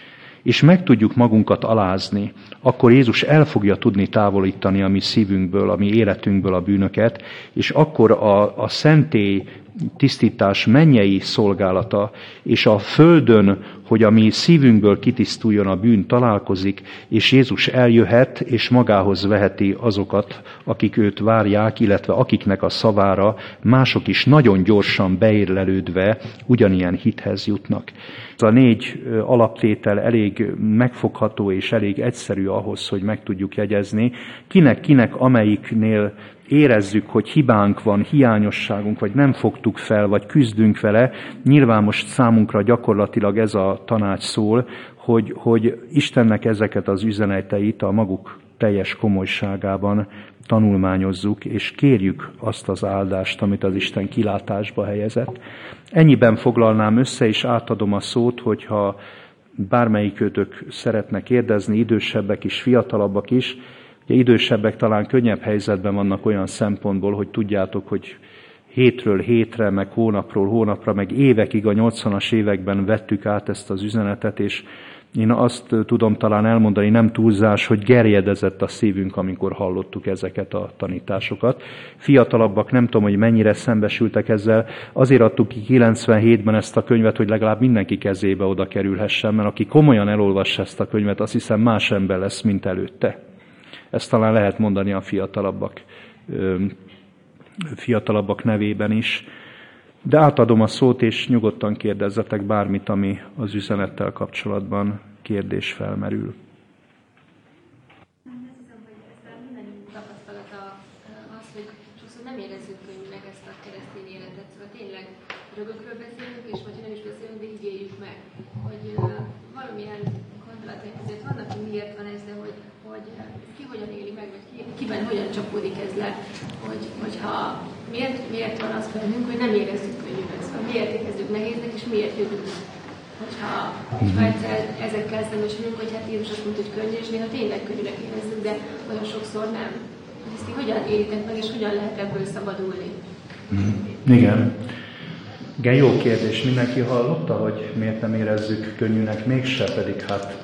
és meg tudjuk magunkat alázni, akkor Jézus el fogja tudni távolítani a mi szívünkből, a mi életünkből a bűnöket, és akkor a, a szentély tisztítás mennyei szolgálata, és a földön, hogy a mi szívünkből kitisztuljon a bűn, találkozik, és Jézus eljöhet, és magához veheti azokat, akik őt várják, illetve akiknek a szavára mások is nagyon gyorsan beérlelődve ugyanilyen hithez jutnak. Ez a négy alaptétel elég megfogható és elég egyszerű ahhoz, hogy meg tudjuk jegyezni, kinek-kinek amelyiknél érezzük, hogy hibánk van, hiányosságunk, vagy nem fogtuk fel, vagy küzdünk vele, nyilván most számunkra gyakorlatilag ez a tanács szól, hogy, hogy Istennek ezeket az üzeneteit a maguk teljes komolyságában tanulmányozzuk, és kérjük azt az áldást, amit az Isten kilátásba helyezett. Ennyiben foglalnám össze, és átadom a szót, hogyha bármelyikőtök szeretne kérdezni, idősebbek is, fiatalabbak is. Ugye idősebbek talán könnyebb helyzetben vannak olyan szempontból, hogy tudjátok, hogy hétről hétre, meg hónapról hónapra, meg évekig a nyolcvanas években vettük át ezt az üzenetet, és én azt tudom talán elmondani, nem túlzás, hogy gerjedezett a szívünk, amikor hallottuk ezeket a tanításokat. Fiatalabbak nem tudom, hogy mennyire szembesültek ezzel. Azért adtuk ki kilencvenhétben ezt a könyvet, hogy legalább mindenki kezébe oda kerülhessen, mert aki komolyan elolvassa ezt a könyvet, azt hiszem más ember lesz, mint előtte. Ezt talán lehet mondani a fiatalabbak, fiatalabbak nevében is. De átadom a szót, és nyugodtan kérdezzetek bármit, ami az üzenettel kapcsolatban kérdés felmerül. Azt hiszem, hogy ezzel mindenünk tapasztalata az, hogy sokszor nem érezzük könnyűnek ezt a keresztény életet. Szóval tényleg rögökről beszélünk, és vagy nem is beszélünk, de így éljük meg, hogy valamilyen gondolataink azért vannak, hogy miért van ez, de hogy, hogy ki hogyan éli meg, vagy ki, kiben hogyan csapódik ez le, hogy, hogyha miért, miért van az bennünk, hogy nem érezzük könnyűnek, szóval miért érezzük nehéznek, és miért jövünk. Hogyha, hogyha egyszer ezekkel szembesülünk, hogy hát Jézus azt mondta, hogy könnyű, és néha tényleg könnyűnek érezzük, de olyan sokszor nem. hogy ezt ti hogyan élitek meg, és hogyan lehet ebből szabadulni. Mm. Igen. Igen, jó kérdés. Mindenki hallotta, hogy miért nem érezzük könnyűnek, mégse, pedig hát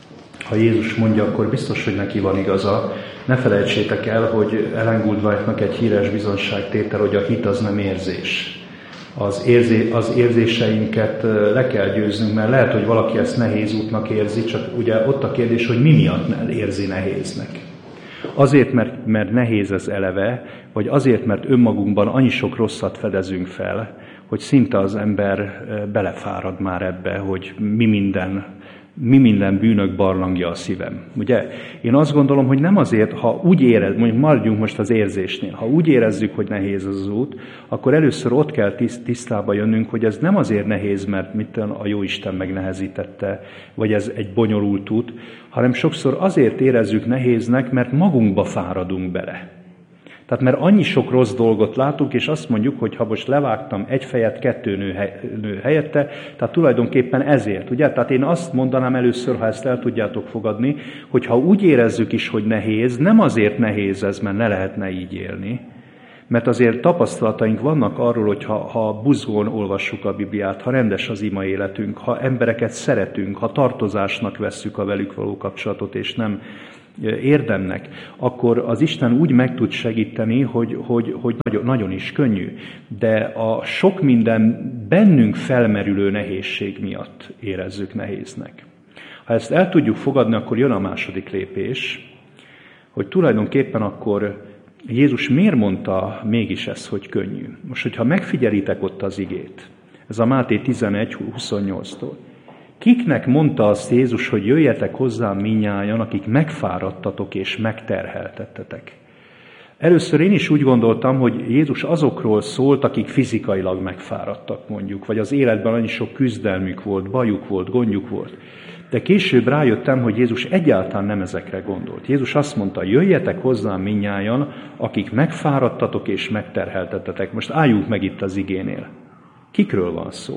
ha Jézus mondja, akkor biztos, hogy neki van igaza. Ne felejtsétek el, hogy Ellen Goldwhite-nak egy híres bizonságtétel, hogy a hit az nem érzés. Az, érzé, az érzéseinket le kell győznünk, mert lehet, hogy valaki ezt nehéz útnak érzi, csak ugye ott a kérdés, hogy mi miatt érzi nehéznek. Azért, mert, mert nehéz ez eleve, vagy azért, mert önmagunkban annyi sok rosszat fedezünk fel, hogy szinte az ember belefárad már ebbe, hogy mi minden, mi minden bűnök barlangja a szívem. Ugye? Én azt gondolom, hogy nem azért, ha úgy érez, mondjuk maradjunk most az érzésnél, ha úgy érezzük, hogy nehéz az út, akkor először ott kell tisztába jönnünk, hogy ez nem azért nehéz, mert mit a Jóisten megnehezítette, vagy ez egy bonyolult út, hanem sokszor azért érezzük nehéznek, mert magunkba fáradunk bele. Tehát mert annyi sok rossz dolgot látunk, és azt mondjuk, hogy ha most levágtam egy fejet, kettő nő, nő helyette, tehát tulajdonképpen ezért, ugye? Tehát én azt mondanám először, ha ezt el tudjátok fogadni, hogy ha úgy érezzük is, hogy nehéz, nem azért nehéz ez, mert ne lehetne így élni, mert azért tapasztalataink vannak arról, hogy ha, ha buzgón olvassuk a Bibliát, ha rendes az ima életünk, ha embereket szeretünk, ha tartozásnak vesszük a velük való kapcsolatot, és nem érdemnek, akkor az Isten úgy meg tud segíteni, hogy, hogy, hogy nagyon, nagyon is könnyű. De a sok minden bennünk felmerülő nehézség miatt érezzük nehéznek. Ha ezt el tudjuk fogadni, akkor jön a második lépés, hogy tulajdonképpen akkor Jézus miért mondta mégis ezt, hogy könnyű? Most, hogyha megfigyelitek ott az igét, ez a Máté tizenegy huszonnyolctól, kiknek mondta azt Jézus, hogy jöjjetek hozzám mindnyájan, akik megfáradtatok és megterheltettetek? Először én is úgy gondoltam, hogy Jézus azokról szólt, akik fizikailag megfáradtak mondjuk, vagy az életben annyi sok küzdelmük volt, bajuk volt, gondjuk volt. De később rájöttem, hogy Jézus egyáltalán nem ezekre gondolt. Jézus azt mondta, jöjjetek hozzám mindnyájan, akik megfáradtatok és megterheltettetek. Most álljunk meg itt az igénél. Kikről van szó?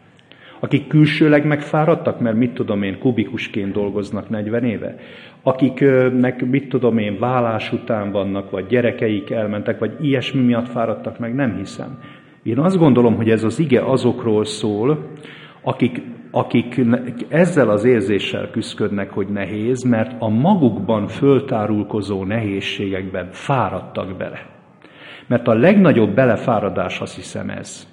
Akik külsőleg megfáradtak, mert mit tudom én, kubikusként dolgoznak negyven éve? Akiknek mit tudom én, vállás után vannak, vagy gyerekeik elmentek, vagy ilyesmi miatt fáradtak meg, nem hiszem. Én azt gondolom, hogy ez az ige azokról szól, akik, akik ezzel az érzéssel küszködnek, hogy nehéz, mert a magukban föltárulkozó nehézségekben fáradtak bele. Mert a legnagyobb belefáradás, azt hiszem ez.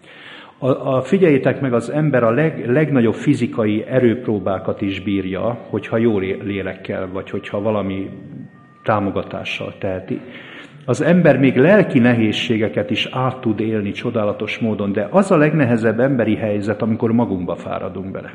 A, a, figyeljétek meg, az ember a leg, legnagyobb fizikai erőpróbákat is bírja, hogyha jó lélekkel, vagy hogyha valami támogatással teheti. Az ember még lelki nehézségeket is át tud élni csodálatos módon, de az a legnehezebb emberi helyzet, amikor magunkba fáradunk bele.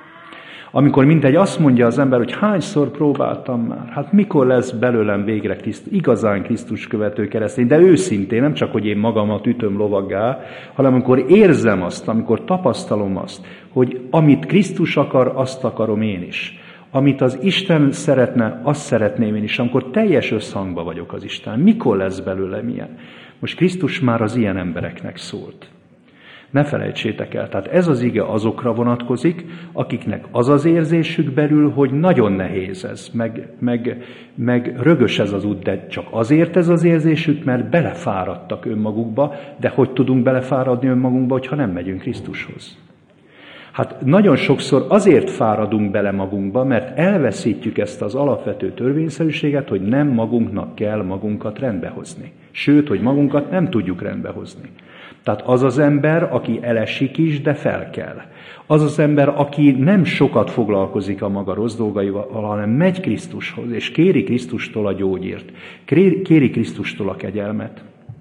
Amikor mintegy azt mondja az ember, hogy hányszor próbáltam már, hát mikor lesz belőlem végre Krisztus, igazán Krisztus követő keresztény, de őszintén, nem csak, hogy én magamat ütöm lovaggá, hanem amikor érzem azt, amikor tapasztalom azt, hogy amit Krisztus akar, azt akarom én is. Amit az Isten szeretne, azt szeretném én is, amikor teljes összhangban vagyok az Isten. Mikor lesz belőlem ilyen? Most Krisztus már az ilyen embereknek szólt. Ne felejtsétek el, tehát ez az ige azokra vonatkozik, akiknek az az érzésük belül, hogy nagyon nehéz ez, meg, meg, meg rögös ez az út, de csak azért ez az érzésük, mert belefáradtak önmagukba, de hogy tudunk belefáradni önmagunkba, hogyha nem megyünk Krisztushoz? Hát nagyon sokszor azért fáradunk bele magunkba, mert elveszítjük ezt az alapvető törvényszerűséget, hogy nem magunknak kell magunkat rendbehozni. Sőt, hogy magunkat nem tudjuk rendbehozni. Tehát az az ember, aki elesik is, de fel kell. Az az ember, aki nem sokat foglalkozik a maga rossz dolgaival, hanem megy Krisztushoz, és kéri Krisztustól a gyógyírt, kéri Krisztustól a kegyelmet.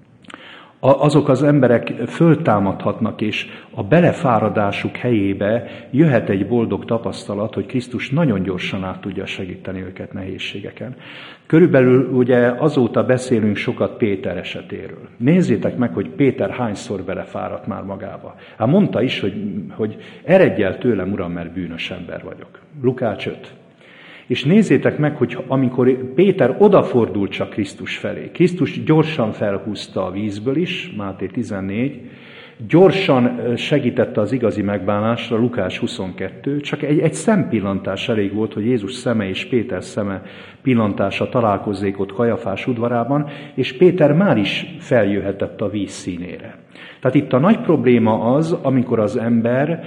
Azok az emberek föltámadhatnak, és a belefáradásuk helyébe jöhet egy boldog tapasztalat, hogy Krisztus nagyon gyorsan át tudja segíteni őket nehézségeken. Körülbelül ugye azóta beszélünk sokat Péter esetéről. Nézzétek meg, hogy Péter hányszor belefáradt már magába. Hát mondta is, hogy, hogy eredj el tőlem, Uram, mert bűnös ember vagyok. Lukács öt. És nézzétek meg, hogy amikor Péter odafordult csak Krisztus felé, Krisztus gyorsan felhúzta a vízből is, Máté tizennégy, gyorsan segítette az igazi megbánásra, Lukács huszonkettő, csak egy, egy szempillantás elég volt, hogy Jézus szeme és Péter szeme pillantása találkozzék ott Kajafás udvarában, és Péter már is feljöhetett a víz színére. Tehát itt a nagy probléma az, amikor az ember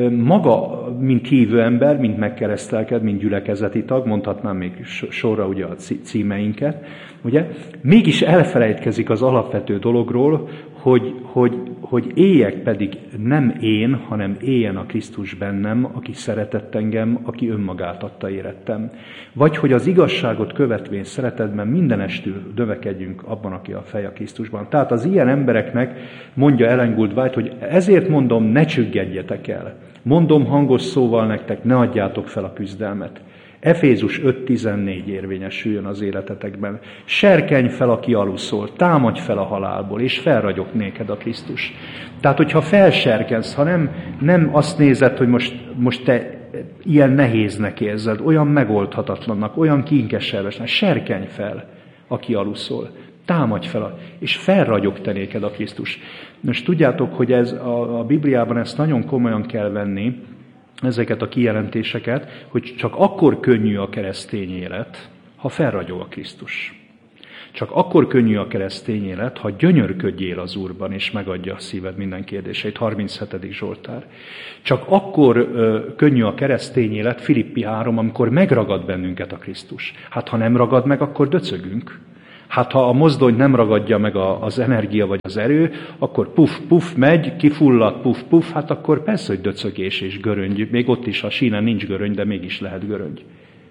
maga, mint hívő ember, mint megkeresztelked, mint gyülekezeti tag, mondhatnám még sorra ugye a címeinket, ugye, mégis elfelejtkezik az alapvető dologról, hogy, hogy, hogy éljek pedig nem én, hanem éljen a Krisztus bennem, aki szeretett engem, aki önmagát adta érettem. Vagy hogy az igazságot követvén szeretetben mindenestül növekedjünk abban, aki a fej a Krisztusban. Tehát az ilyen embereknek mondja Ellen Gould White, hogy ezért mondom, ne csüggedjetek el. Mondom hangos szóval nektek, ne adjátok fel a küzdelmet. Efézus öt tizennégy érvényesüljön az életetekben. Serkenj fel, aki aluszol, támadj fel a halálból, és felragyog néked a Krisztus. Tehát, hogyha felserkensz, ha nem, nem azt nézed, hogy most, most te ilyen nehéznek érzed, olyan megoldhatatlannak, olyan kínkeservesnek, serkenj fel, aki aluszol. Támadj fel, és felragyog te néked a Krisztus. Most tudjátok, hogy ez a, a Bibliában ezt nagyon komolyan kell venni, ezeket a kijelentéseket, hogy csak akkor könnyű a keresztény élet, ha felragyog a Krisztus. Csak akkor könnyű a keresztény élet, ha gyönyörködjél az Úrban, és megadja a szíved minden kérdéseit. harminchetedik Zsoltár. Csak akkor ö, könnyű a keresztény élet, Filippi három, amikor megragad bennünket a Krisztus. Hát ha nem ragad meg, akkor döcögünk. Hát ha a mozdony nem ragadja meg a, az energia vagy az erő, akkor puf, puf megy, kifullad, puf, puf, hát akkor persze, hogy döcögés és göröngy. Még ott is a sínen nincs göröngy, de mégis lehet göröngy.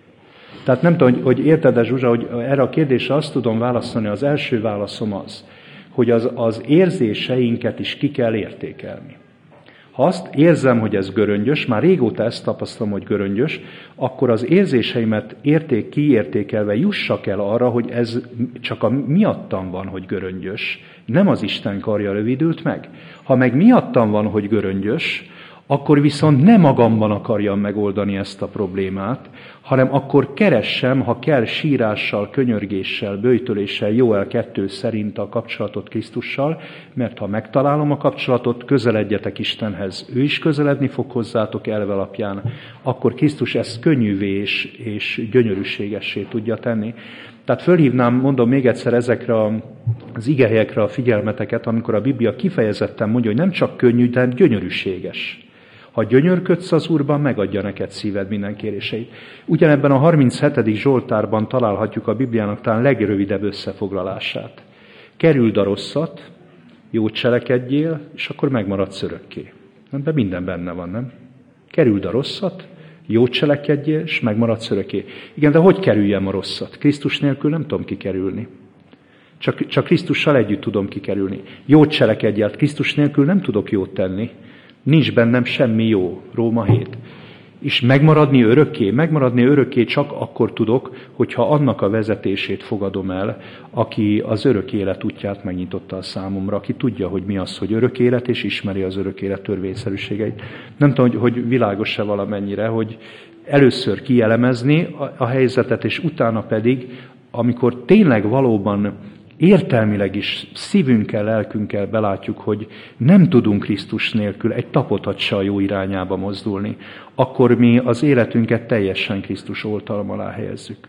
Tehát nem tudom, hogy, hogy érted-e, Zsuzsa, hogy erre a kérdésre azt tudom válaszolni, az első válaszom az, hogy az, az érzéseinket is ki kell értékelni. Ha azt érzem, hogy ez göröngyös, már régóta ezt tapasztalom, hogy göröngyös, akkor az érzéseimet érték, kiértékelve jussak el arra, hogy ez csak a miattam van, hogy göröngyös. Nem az Isten karja rövidült meg. Ha meg miattam van, hogy göröngyös, akkor viszont nem magamban akarjam megoldani ezt a problémát, hanem akkor keressem, ha kell, sírással, könyörgéssel, böjtöléssel, Jóel kettő szerint a kapcsolatot Krisztussal, mert ha megtalálom a kapcsolatot, közeledjetek Istenhez, ő is közeledni fog hozzátok elve alapján, akkor Krisztus ezt könnyűvé és, és gyönyörűségessé tudja tenni. Tehát fölhívnám, mondom még egyszer ezekre az igehelyekre a figyelmeteket, amikor a Biblia kifejezetten mondja, hogy nem csak könnyű, de gyönyörűséges. Ha gyönyörködsz az Úrban, megadja neked szíved minden kéréseit. Ugyanebben a harminchetedik Zsoltárban találhatjuk a Bibliának talán legrövidebb összefoglalását. Kerüld a rosszat, jót cselekedjél, és akkor megmaradsz örökké. De minden benne van, nem? Kerüld a rosszat, jót cselekedjél, és megmaradsz örökké. Igen, de hogy kerüljem a rosszat? Krisztus nélkül nem tudom kikerülni. Csak, csak Krisztussal együtt tudom kikerülni. Jót cselekedjél, Krisztus nélkül nem tudok jót tenni. Nincs bennem semmi jó. Róma hét. És megmaradni örökké? Megmaradni örökké csak akkor tudok, hogyha annak a vezetését fogadom el, aki az örök élet útját megnyitotta a számomra, aki tudja, hogy mi az, hogy örök élet, és ismeri az örök élet törvényszerűségeit. Nem tudom, hogy, hogy világos-e valamennyire, hogy először kielemezni a, a helyzetet, és utána pedig, amikor tényleg valóban értelmileg is szívünkkel, lelkünkkel belátjuk, hogy nem tudunk Krisztus nélkül egy tapotat se a jó irányába mozdulni, akkor mi az életünket teljesen Krisztus oltalom alá helyezzük.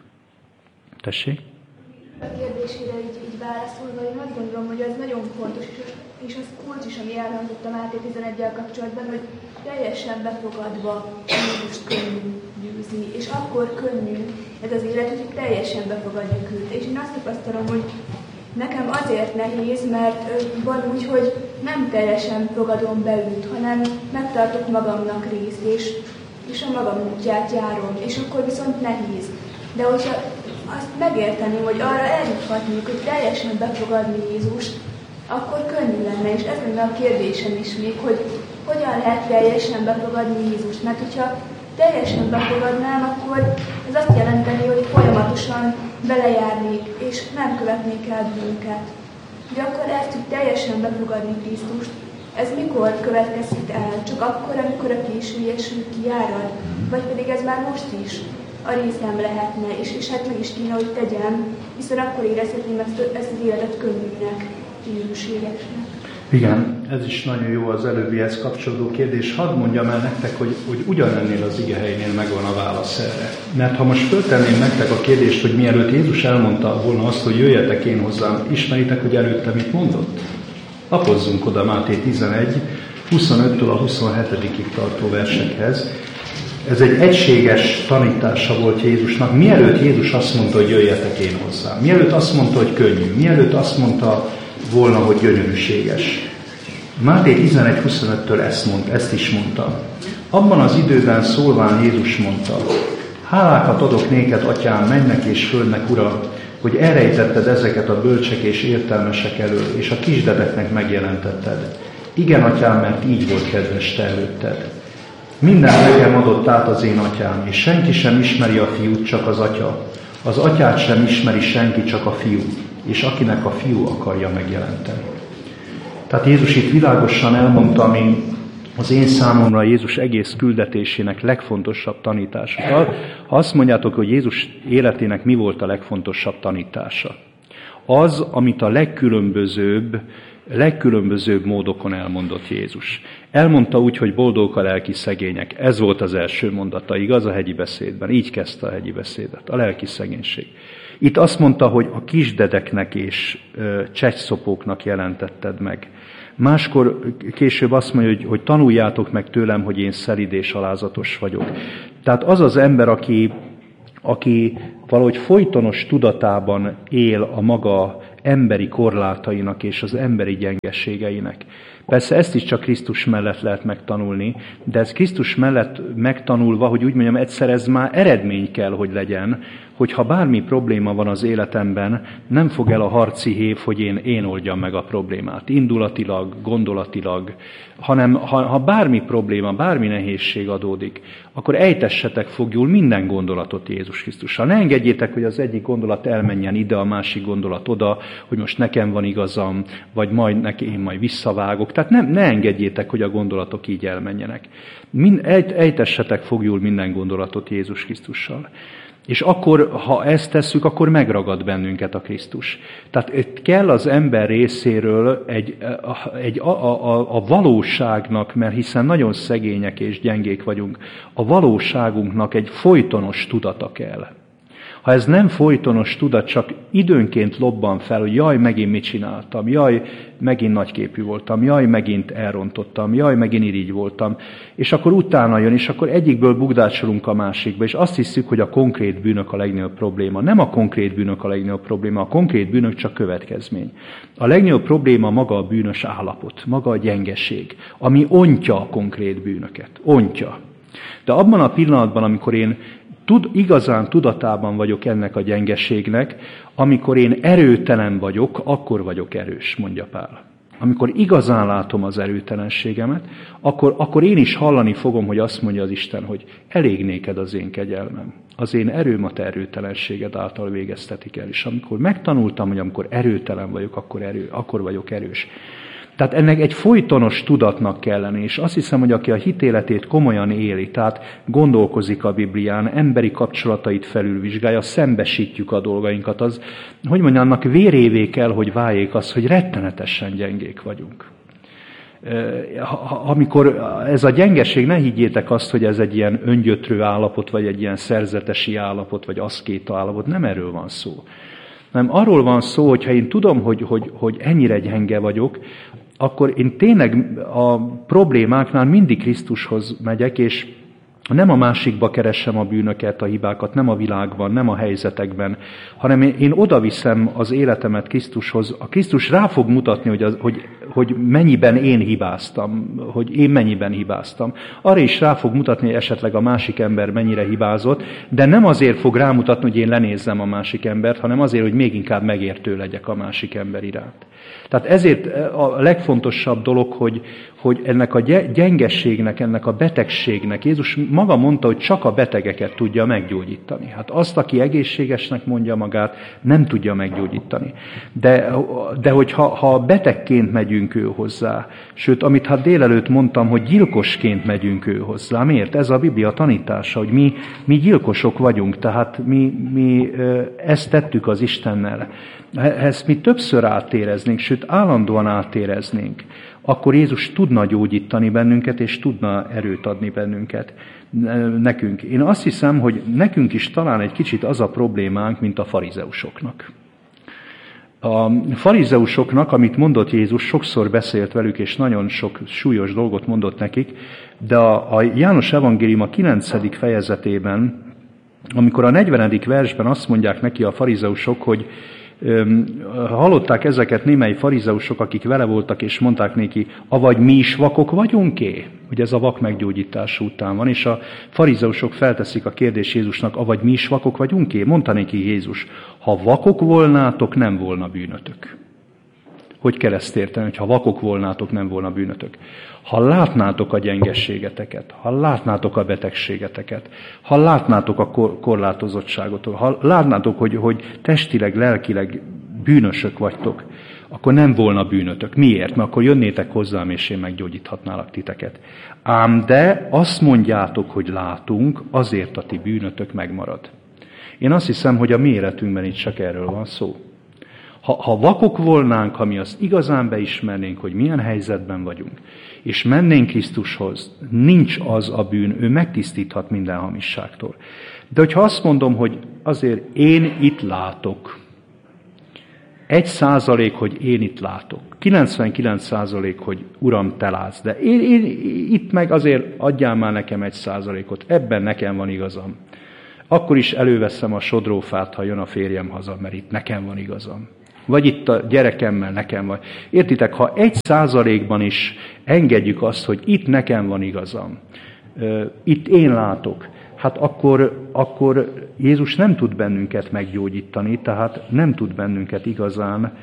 Tessék? A kérdésére így, így válaszolva, én azt gondolom, hogy ez nagyon fontos, és az kulcs is, ami elhangzott a Máté tizeneggyel kapcsolatban, hogy teljesen befogadva Jézust könnyű győzni, és akkor könnyű ez az élet, hogy teljesen befogadjuk őt. És én azt tapasztalom, hogy nekem azért nehéz, mert van úgy, hogy nem teljesen fogadom be őt, hanem megtartok magamnak részt, és, és a magam útját járom, és akkor viszont nehéz. De hogyha azt megérteni, hogy arra eljuthatnék, hogy teljesen befogadni Jézust, akkor könnyű lenne, és ez lenne a kérdésem is még, hogy hogyan lehet teljesen befogadni Jézust. Mert hogyha teljesen befogadnám, akkor ez azt jelenteni, hogy folyamatosan belejárnék, és nem követnék el bűnöket. De akkor ezt, hogy teljesen befogadni Krisztust, ez mikor következhet el? Csak akkor, amikor a későieső kijárad? Vagy pedig ez már most is a részem lehetne, és, és hát meg is kéne, hogy tegyem, hiszen akkor érezhetném ezt, ezt az életet könnyűnek, gyönyörűségesnek. Igen, ez is nagyon jó az előbbihez kapcsolódó kérdés. Hadd mondjam el nektek, hogy, hogy ugyanennél az igehelynél megvan a válasz erre. Mert ha most föltenném nektek a kérdést, hogy mielőtt Jézus elmondta volna azt, hogy jöjjetek én hozzám, ismeritek, hogy előtte mit mondott? Lapozzunk oda Máté tizenegy, huszonöttől a huszonhetedikig tartó versekhez. Ez egy egységes tanítása volt Jézusnak. Mielőtt Jézus azt mondta, hogy jöjjetek én hozzám. Mielőtt azt mondta, hogy könnyű. Mielőtt azt mondta volna, hogy gyönyörűséges. Máté tizenegy huszonöttől ezt, mond, ezt is mondta. Abban az időben szólván Jézus mondta, hálákat adok néked, atyám, mennek és földnek, Ura, hogy elrejtetted ezeket a bölcsek és értelmesek elől, és a kisdedeknek megjelentetted. Igen, atyám, mert így volt kedves te előtted. Minden nekem adott át az én atyám, és senki sem ismeri a fiút, csak az atya. Az atyát sem ismeri senki, csak a fiú, és akinek a fiú akarja megjelenteni. Tehát Jézus itt világosan elmondta, ami az én számomra Jézus egész küldetésének legfontosabb tanítása. Ha azt mondjátok, hogy Jézus életének mi volt a legfontosabb tanítása, az, amit a legkülönbözőbb, legkülönbözőbb módokon elmondott Jézus. Elmondta úgy, hogy boldogok a lelki szegények. Ez volt az első mondata, igaz, a hegyi beszédben. Így kezdte a hegyi beszédet, a lelki szegénység. Itt azt mondta, hogy a kisdedeknek és csecsszopóknak jelentetted meg. Máskor később azt mondja, hogy, hogy tanuljátok meg tőlem, hogy én szelíd és alázatos vagyok. Tehát az az ember, aki, aki valahogy folytonos tudatában él a maga emberi korlátainak és az emberi gyengeségeinek. Persze ezt is csak Krisztus mellett lehet megtanulni, de ez Krisztus mellett megtanulva, hogy úgy mondjam, egyszer ez már eredmény kell, hogy legyen, hogyha bármi probléma van az életemben, nem fog el a harci hév, hogy én, én oldjam meg a problémát, indulatilag, gondolatilag, hanem ha, ha bármi probléma, bármi nehézség adódik, akkor ejtessetek fogjul minden gondolatot Jézus Krisztussal. Ne engedjétek, hogy az egyik gondolat elmenjen ide, a másik gondolat oda, hogy most nekem van igazam, vagy majd neki én majd visszavágok. Tehát nem, ne engedjétek, hogy a gondolatok így elmenjenek. Mind, ejt, ejtessetek fogjul minden gondolatot Jézus Krisztussal. És akkor, ha ezt tesszük, akkor megragad bennünket a Krisztus. Tehát itt kell az ember részéről egy, egy, a, a, a valóságnak, mert hiszen nagyon szegények és gyengék vagyunk, a valóságunknak egy folytonos tudata kell. Ha ez nem folytonos tudat, csak időnként lobban fel, hogy jaj, megint mit csináltam, jaj, megint nagyképű voltam, jaj, megint elrontottam, jaj, megint irigy voltam, és akkor utána jön, és akkor egyikből bugdácsolunk a másikba, és azt hiszük, hogy a konkrét bűnök a legnagyobb probléma. Nem a konkrét bűnök a legnagyobb probléma, a konkrét bűnök csak következmény. A legnagyobb probléma maga a bűnös állapot, maga a gyengeség, ami ontja a konkrét bűnöket, ontja. De abban a pillanatban, amikor én Tud, igazán tudatában vagyok ennek a gyengeségnek, amikor én erőtelen vagyok, akkor vagyok erős, mondja Pál. Amikor igazán látom az erőtelenségemet, akkor, akkor én is hallani fogom, hogy azt mondja az Isten, hogy elég néked az én kegyelmem. Az én erőm a te erőtelenséged által végeztetik el. És amikor megtanultam, hogy amikor erőtelen vagyok, akkor, erő, akkor vagyok erős. Tehát ennek egy folytonos tudatnak kell lenni, és azt hiszem, hogy aki a hitéletét komolyan éli, tehát gondolkozik a Biblián, emberi kapcsolatait felülvizsgálja, szembesítjük a dolgainkat, az, hogy mondjam, annak vérévé kell, hogy váljék az, hogy rettenetesen gyengék vagyunk. Amikor ez a gyengeség, ne higgyétek azt, hogy ez egy ilyen öngyötrő állapot, vagy egy ilyen szerzetesi állapot, vagy aszkéta állapot, nem erről van szó. Nem, arról van szó, hogy ha én tudom, hogy, hogy, hogy ennyire gyenge vagyok, akkor én tényleg a problémáknál mindig Krisztushoz megyek, és nem a másikba keresem a bűnöket, a hibákat, nem a világban, nem a helyzetekben, hanem én oda viszem az életemet Krisztushoz. A Krisztus rá fog mutatni, hogy, az, hogy, hogy mennyiben én hibáztam, hogy én mennyiben hibáztam. Arra is rá fog mutatni, hogy esetleg a másik ember mennyire hibázott, de nem azért fog rámutatni, hogy én lenézzem a másik embert, hanem azért, hogy még inkább megértő legyek a másik ember iránt. Tehát ezért a legfontosabb dolog, hogy, hogy ennek a gyengességnek, ennek a betegségnek, Jézus maga mondta, hogy csak a betegeket tudja meggyógyítani. Hát azt, aki egészségesnek mondja magát, nem tudja meggyógyítani. De, de hogyha ha betegként megyünk megyünk ő hozzá. Sőt, amit hát délelőtt mondtam, hogy gyilkosként megyünk ő hozzá. Miért? Ez a Biblia tanítása, hogy mi, mi gyilkosok vagyunk, tehát mi, mi ezt tettük az Istennel. Ezt mi többször átéreznénk, sőt állandóan átéreznénk, akkor Jézus tudna gyógyítani bennünket, és tudna erőt adni bennünket, nekünk. Én azt hiszem, hogy nekünk is talán egy kicsit az a problémánk, mint a farizeusoknak. A farizeusoknak, amit mondott Jézus, sokszor beszélt velük, és nagyon sok súlyos dolgot mondott nekik, de a, a János evangélium a kilencedik fejezetében, amikor a negyvenedik versben azt mondják neki a farizeusok, hogy öm, hallották ezeket némely farizeusok, akik vele voltak, és mondták neki, avagy mi is vakok vagyunk-é? Hogy ez a vak meggyógyítás után van, és a farizeusok felteszik a kérdést Jézusnak, avagy mi is vakok vagyunk-é? Mondta neki Jézus, ha vakok volnátok, nem volna bűnötök. Hogy kell ezt érteni, hogy ha vakok volnátok, nem volna bűnötök? Ha látnátok a gyengességeteket, ha látnátok a betegségeteket, ha látnátok a kor- korlátozottságotok, ha látnátok, hogy, hogy testileg, lelkileg bűnösök vagytok, akkor nem volna bűnötök. Miért? Mert akkor jönnétek hozzám, és én meggyógyíthatnálak titeket. Ám de azt mondjátok, hogy látunk, azért a ti bűnötök megmarad. Én azt hiszem, hogy a mi életünkben itt csak erről van szó. Ha, ha vakok volnánk, ha mi azt igazán beismernénk, hogy milyen helyzetben vagyunk, és mennénk Krisztushoz, nincs az a bűn, ő megtisztíthat minden hamisságtól. De hogyha azt mondom, hogy azért én itt látok, egy százalék, hogy én itt látok, kilencvenkilenc százalék, hogy Uram, te látsz, de én, én itt meg azért adjál már nekem egy százalékot, ebben nekem van igazam. Akkor is előveszem a sodrófát, ha jön a férjem haza, mert itt nekem van igazam. Vagy itt a gyerekemmel nekem van. Értitek, ha egy százalékban is engedjük azt, hogy itt nekem van igazam, itt én látok, hát akkor, akkor Jézus nem tud bennünket meggyógyítani, tehát nem tud bennünket igazán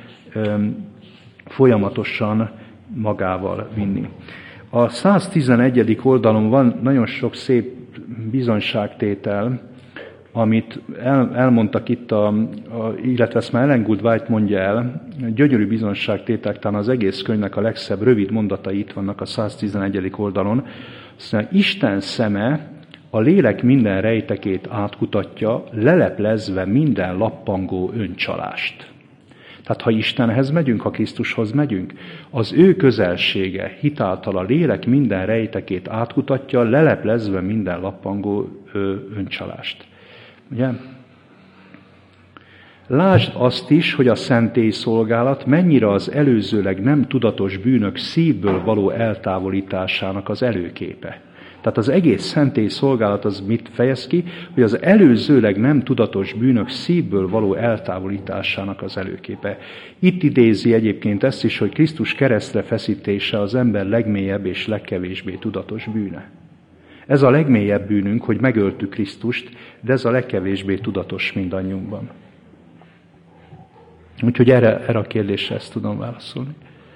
folyamatosan magával vinni. A száztizenegyedik oldalon van nagyon sok szép bizonyságtétel, amit el, elmondtak itt, a, a, illetve ezt már Ellen Good White mondja el, gyönyörű bizonyságtétek, talán az egész könyvnek a legszebb rövid mondatai itt vannak a száztizenegyedik oldalon. Aztán Isten szeme a lélek minden rejtekét átkutatja, leleplezve minden lappangó öncsalást. Tehát ha Istenhez megyünk, ha Krisztushoz megyünk, az ő közelsége hitáltal a lélek minden rejtekét átkutatja, leleplezve minden lappangó öncsalást. Ugye? Lásd azt is, hogy a szentély szolgálat mennyire az előzőleg nem tudatos bűnök szívből való eltávolításának az előképe. Tehát az egész szentély szolgálat az mit fejez ki, hogy az előzőleg nem tudatos bűnök szívből való eltávolításának az előképe. Itt idézi egyébként ezt is, hogy Krisztus keresztre feszítése az ember legmélyebb és legkevésbé tudatos bűne. Ez a legmélyebb bűnünk, hogy megöltük Krisztust, de ez a legkevésbé tudatos mindannyiunkban. Úgyhogy erre, erre a kérdésre ezt tudom válaszolni.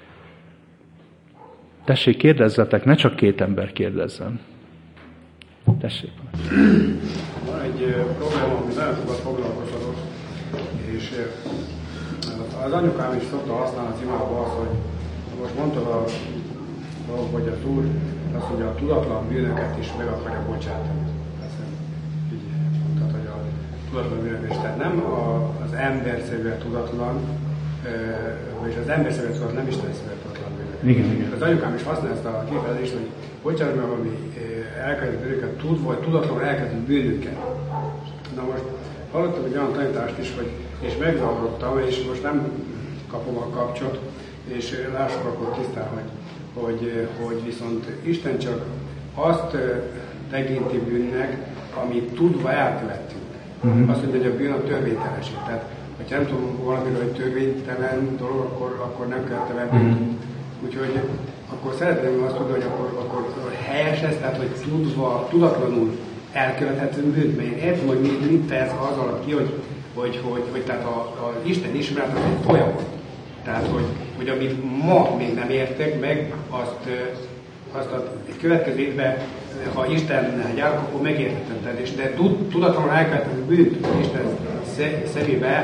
Tessék, kérdezzetek, ne csak két ember kérdezzen. Tessék. Van egy probléma, ami nagyon sokat foglalkoztatott, és az anyukám is szokta használni az imában azt, hogy most mondtad a dolog, hogy az Úr azt, hogy a tudatlan bűnöket is meg akarja bocsátani. Ezt így mondtad, hogy a tudatlan bűnöket is. Tehát nem az ember szívvel tudatlan, vagyis az ember szívvel tudatlan, nem Isten szívvel tudatlan bűnök. Igen, igen. Az anyukám is használja ezt a kifejezést, hogy bocsánat meg, ami elkezdett bűnöket, tud, vagy tudatlanul elkezdett bűnöket. Na most hallottam egy olyan tanítást is, hogy és megzavarodtam, és most nem kapom a kapcsot, és lássuk akkor tisztán, hogy, hogy, hogy viszont Isten csak azt tekinti bűnnek, amit tudva elkövettünk. Uh-huh. Azt mondja, hogy a bűn a törvénytelenség. Tehát, ha nem tudom valamiről, hogy törvénytelen dolog, akkor, akkor nem kell te venni. Uh-huh. Úgyhogy akkor szeretném azt tudni, hogy akkor, akkor helyes ez, tehát hogy tudva, tudatlanul elkövethető bűnt, mert én értem, hogy mit, mit fejez az alatt ki, hogy, hogy, hogy, hogy tehát az Isten ismeret az egy folyamat. Tehát, hogy, hogy amit ma még nem értek meg, azt, azt a következő évben, ha Istennel járok, akkor megértettem. De tudatlanul elkövethető bűnt Isten szemébe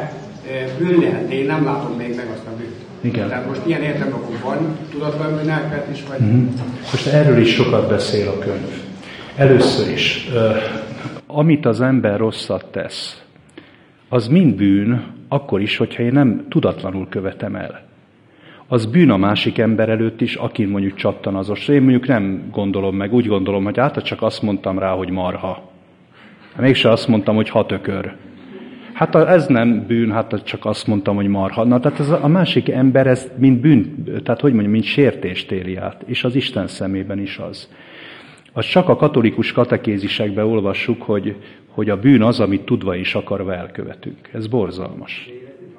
bűn lehet, de én nem látom még meg azt a bűnt. Igen. Tehát most ilyen értelemben akkor van tudatlan bűnelkövet is, vagy... Mm-hmm. Most erről is sokat beszél a könyv. Először is, uh, amit az ember rosszat tesz, az mind bűn, akkor is, hogyha én nem tudatlanul követem el. Az bűn a másik ember előtt is, akin mondjuk csattan azos. Én mondjuk nem gondolom meg, úgy gondolom, hogy hát csak azt mondtam rá, hogy marha. Mégse azt mondtam, hogy hatökör. Hát ez nem bűn, hát csak azt mondtam, hogy marha. Na, tehát ez a másik ember ezt mint bűn, tehát hogy mondjam, mint sértést éli át, és az Isten szemében is az. Az csak a katolikus katekézisekben olvassuk, hogy, hogy a bűn az, amit tudva és akarva elkövetünk. Ez borzalmas.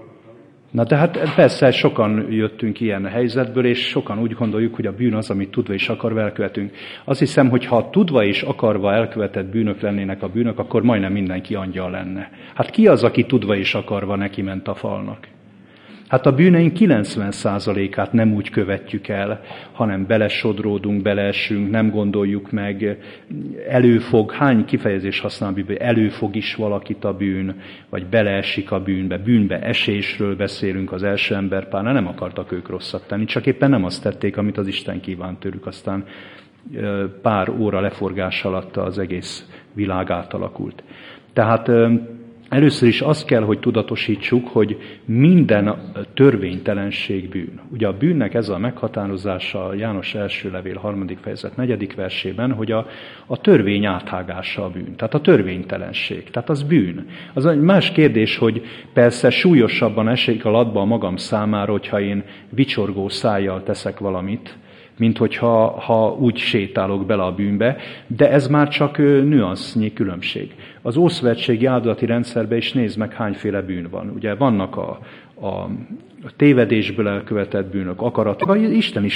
Na de hát persze sokan jöttünk ilyen helyzetből, és sokan úgy gondoljuk, hogy a bűn az, amit tudva és akarva elkövetünk. Azt hiszem, hogy ha tudva és akarva elkövetett bűnök lennének a bűnök, akkor majdnem mindenki angyal lenne. Hát ki az, aki tudva és akarva neki ment a falnak? Hát a bűneink kilencven százalékát nem úgy követjük el, hanem belesodródunk, beleesünk, nem gondoljuk meg, előfog, hány kifejezés használ a Biblia, előfog is valakit a bűn, vagy beleesik a bűnbe, bűnbe esésről beszélünk, az első emberpárnál nem akartak ők rosszat tenni, csak éppen nem azt tették, amit az Isten kívánt tőlük, aztán pár óra leforgás alatt az egész világ átalakult. Tehát először is azt kell, hogy tudatosítsuk, hogy minden törvénytelenség bűn. Ugye a bűnnek ez a meghatározása a János első levél harmadik fejezet negyedik versében, hogy a, a törvény áthágása a bűn. Tehát a törvénytelenség. Tehát az bűn. Az egy más kérdés, hogy persze súlyosabban esik a latba a magam számára, hogyha én vicsorgó szájjal teszek valamit, mint hogyha ha úgy sétálok bele a bűnbe, de ez már csak nüansznyi különbség. Az ószövetségi áldozati rendszerben is nézd meg, hányféle bűn van. Ugye vannak a, a tévedésből elkövetett bűnök, akarat, vagy Isten is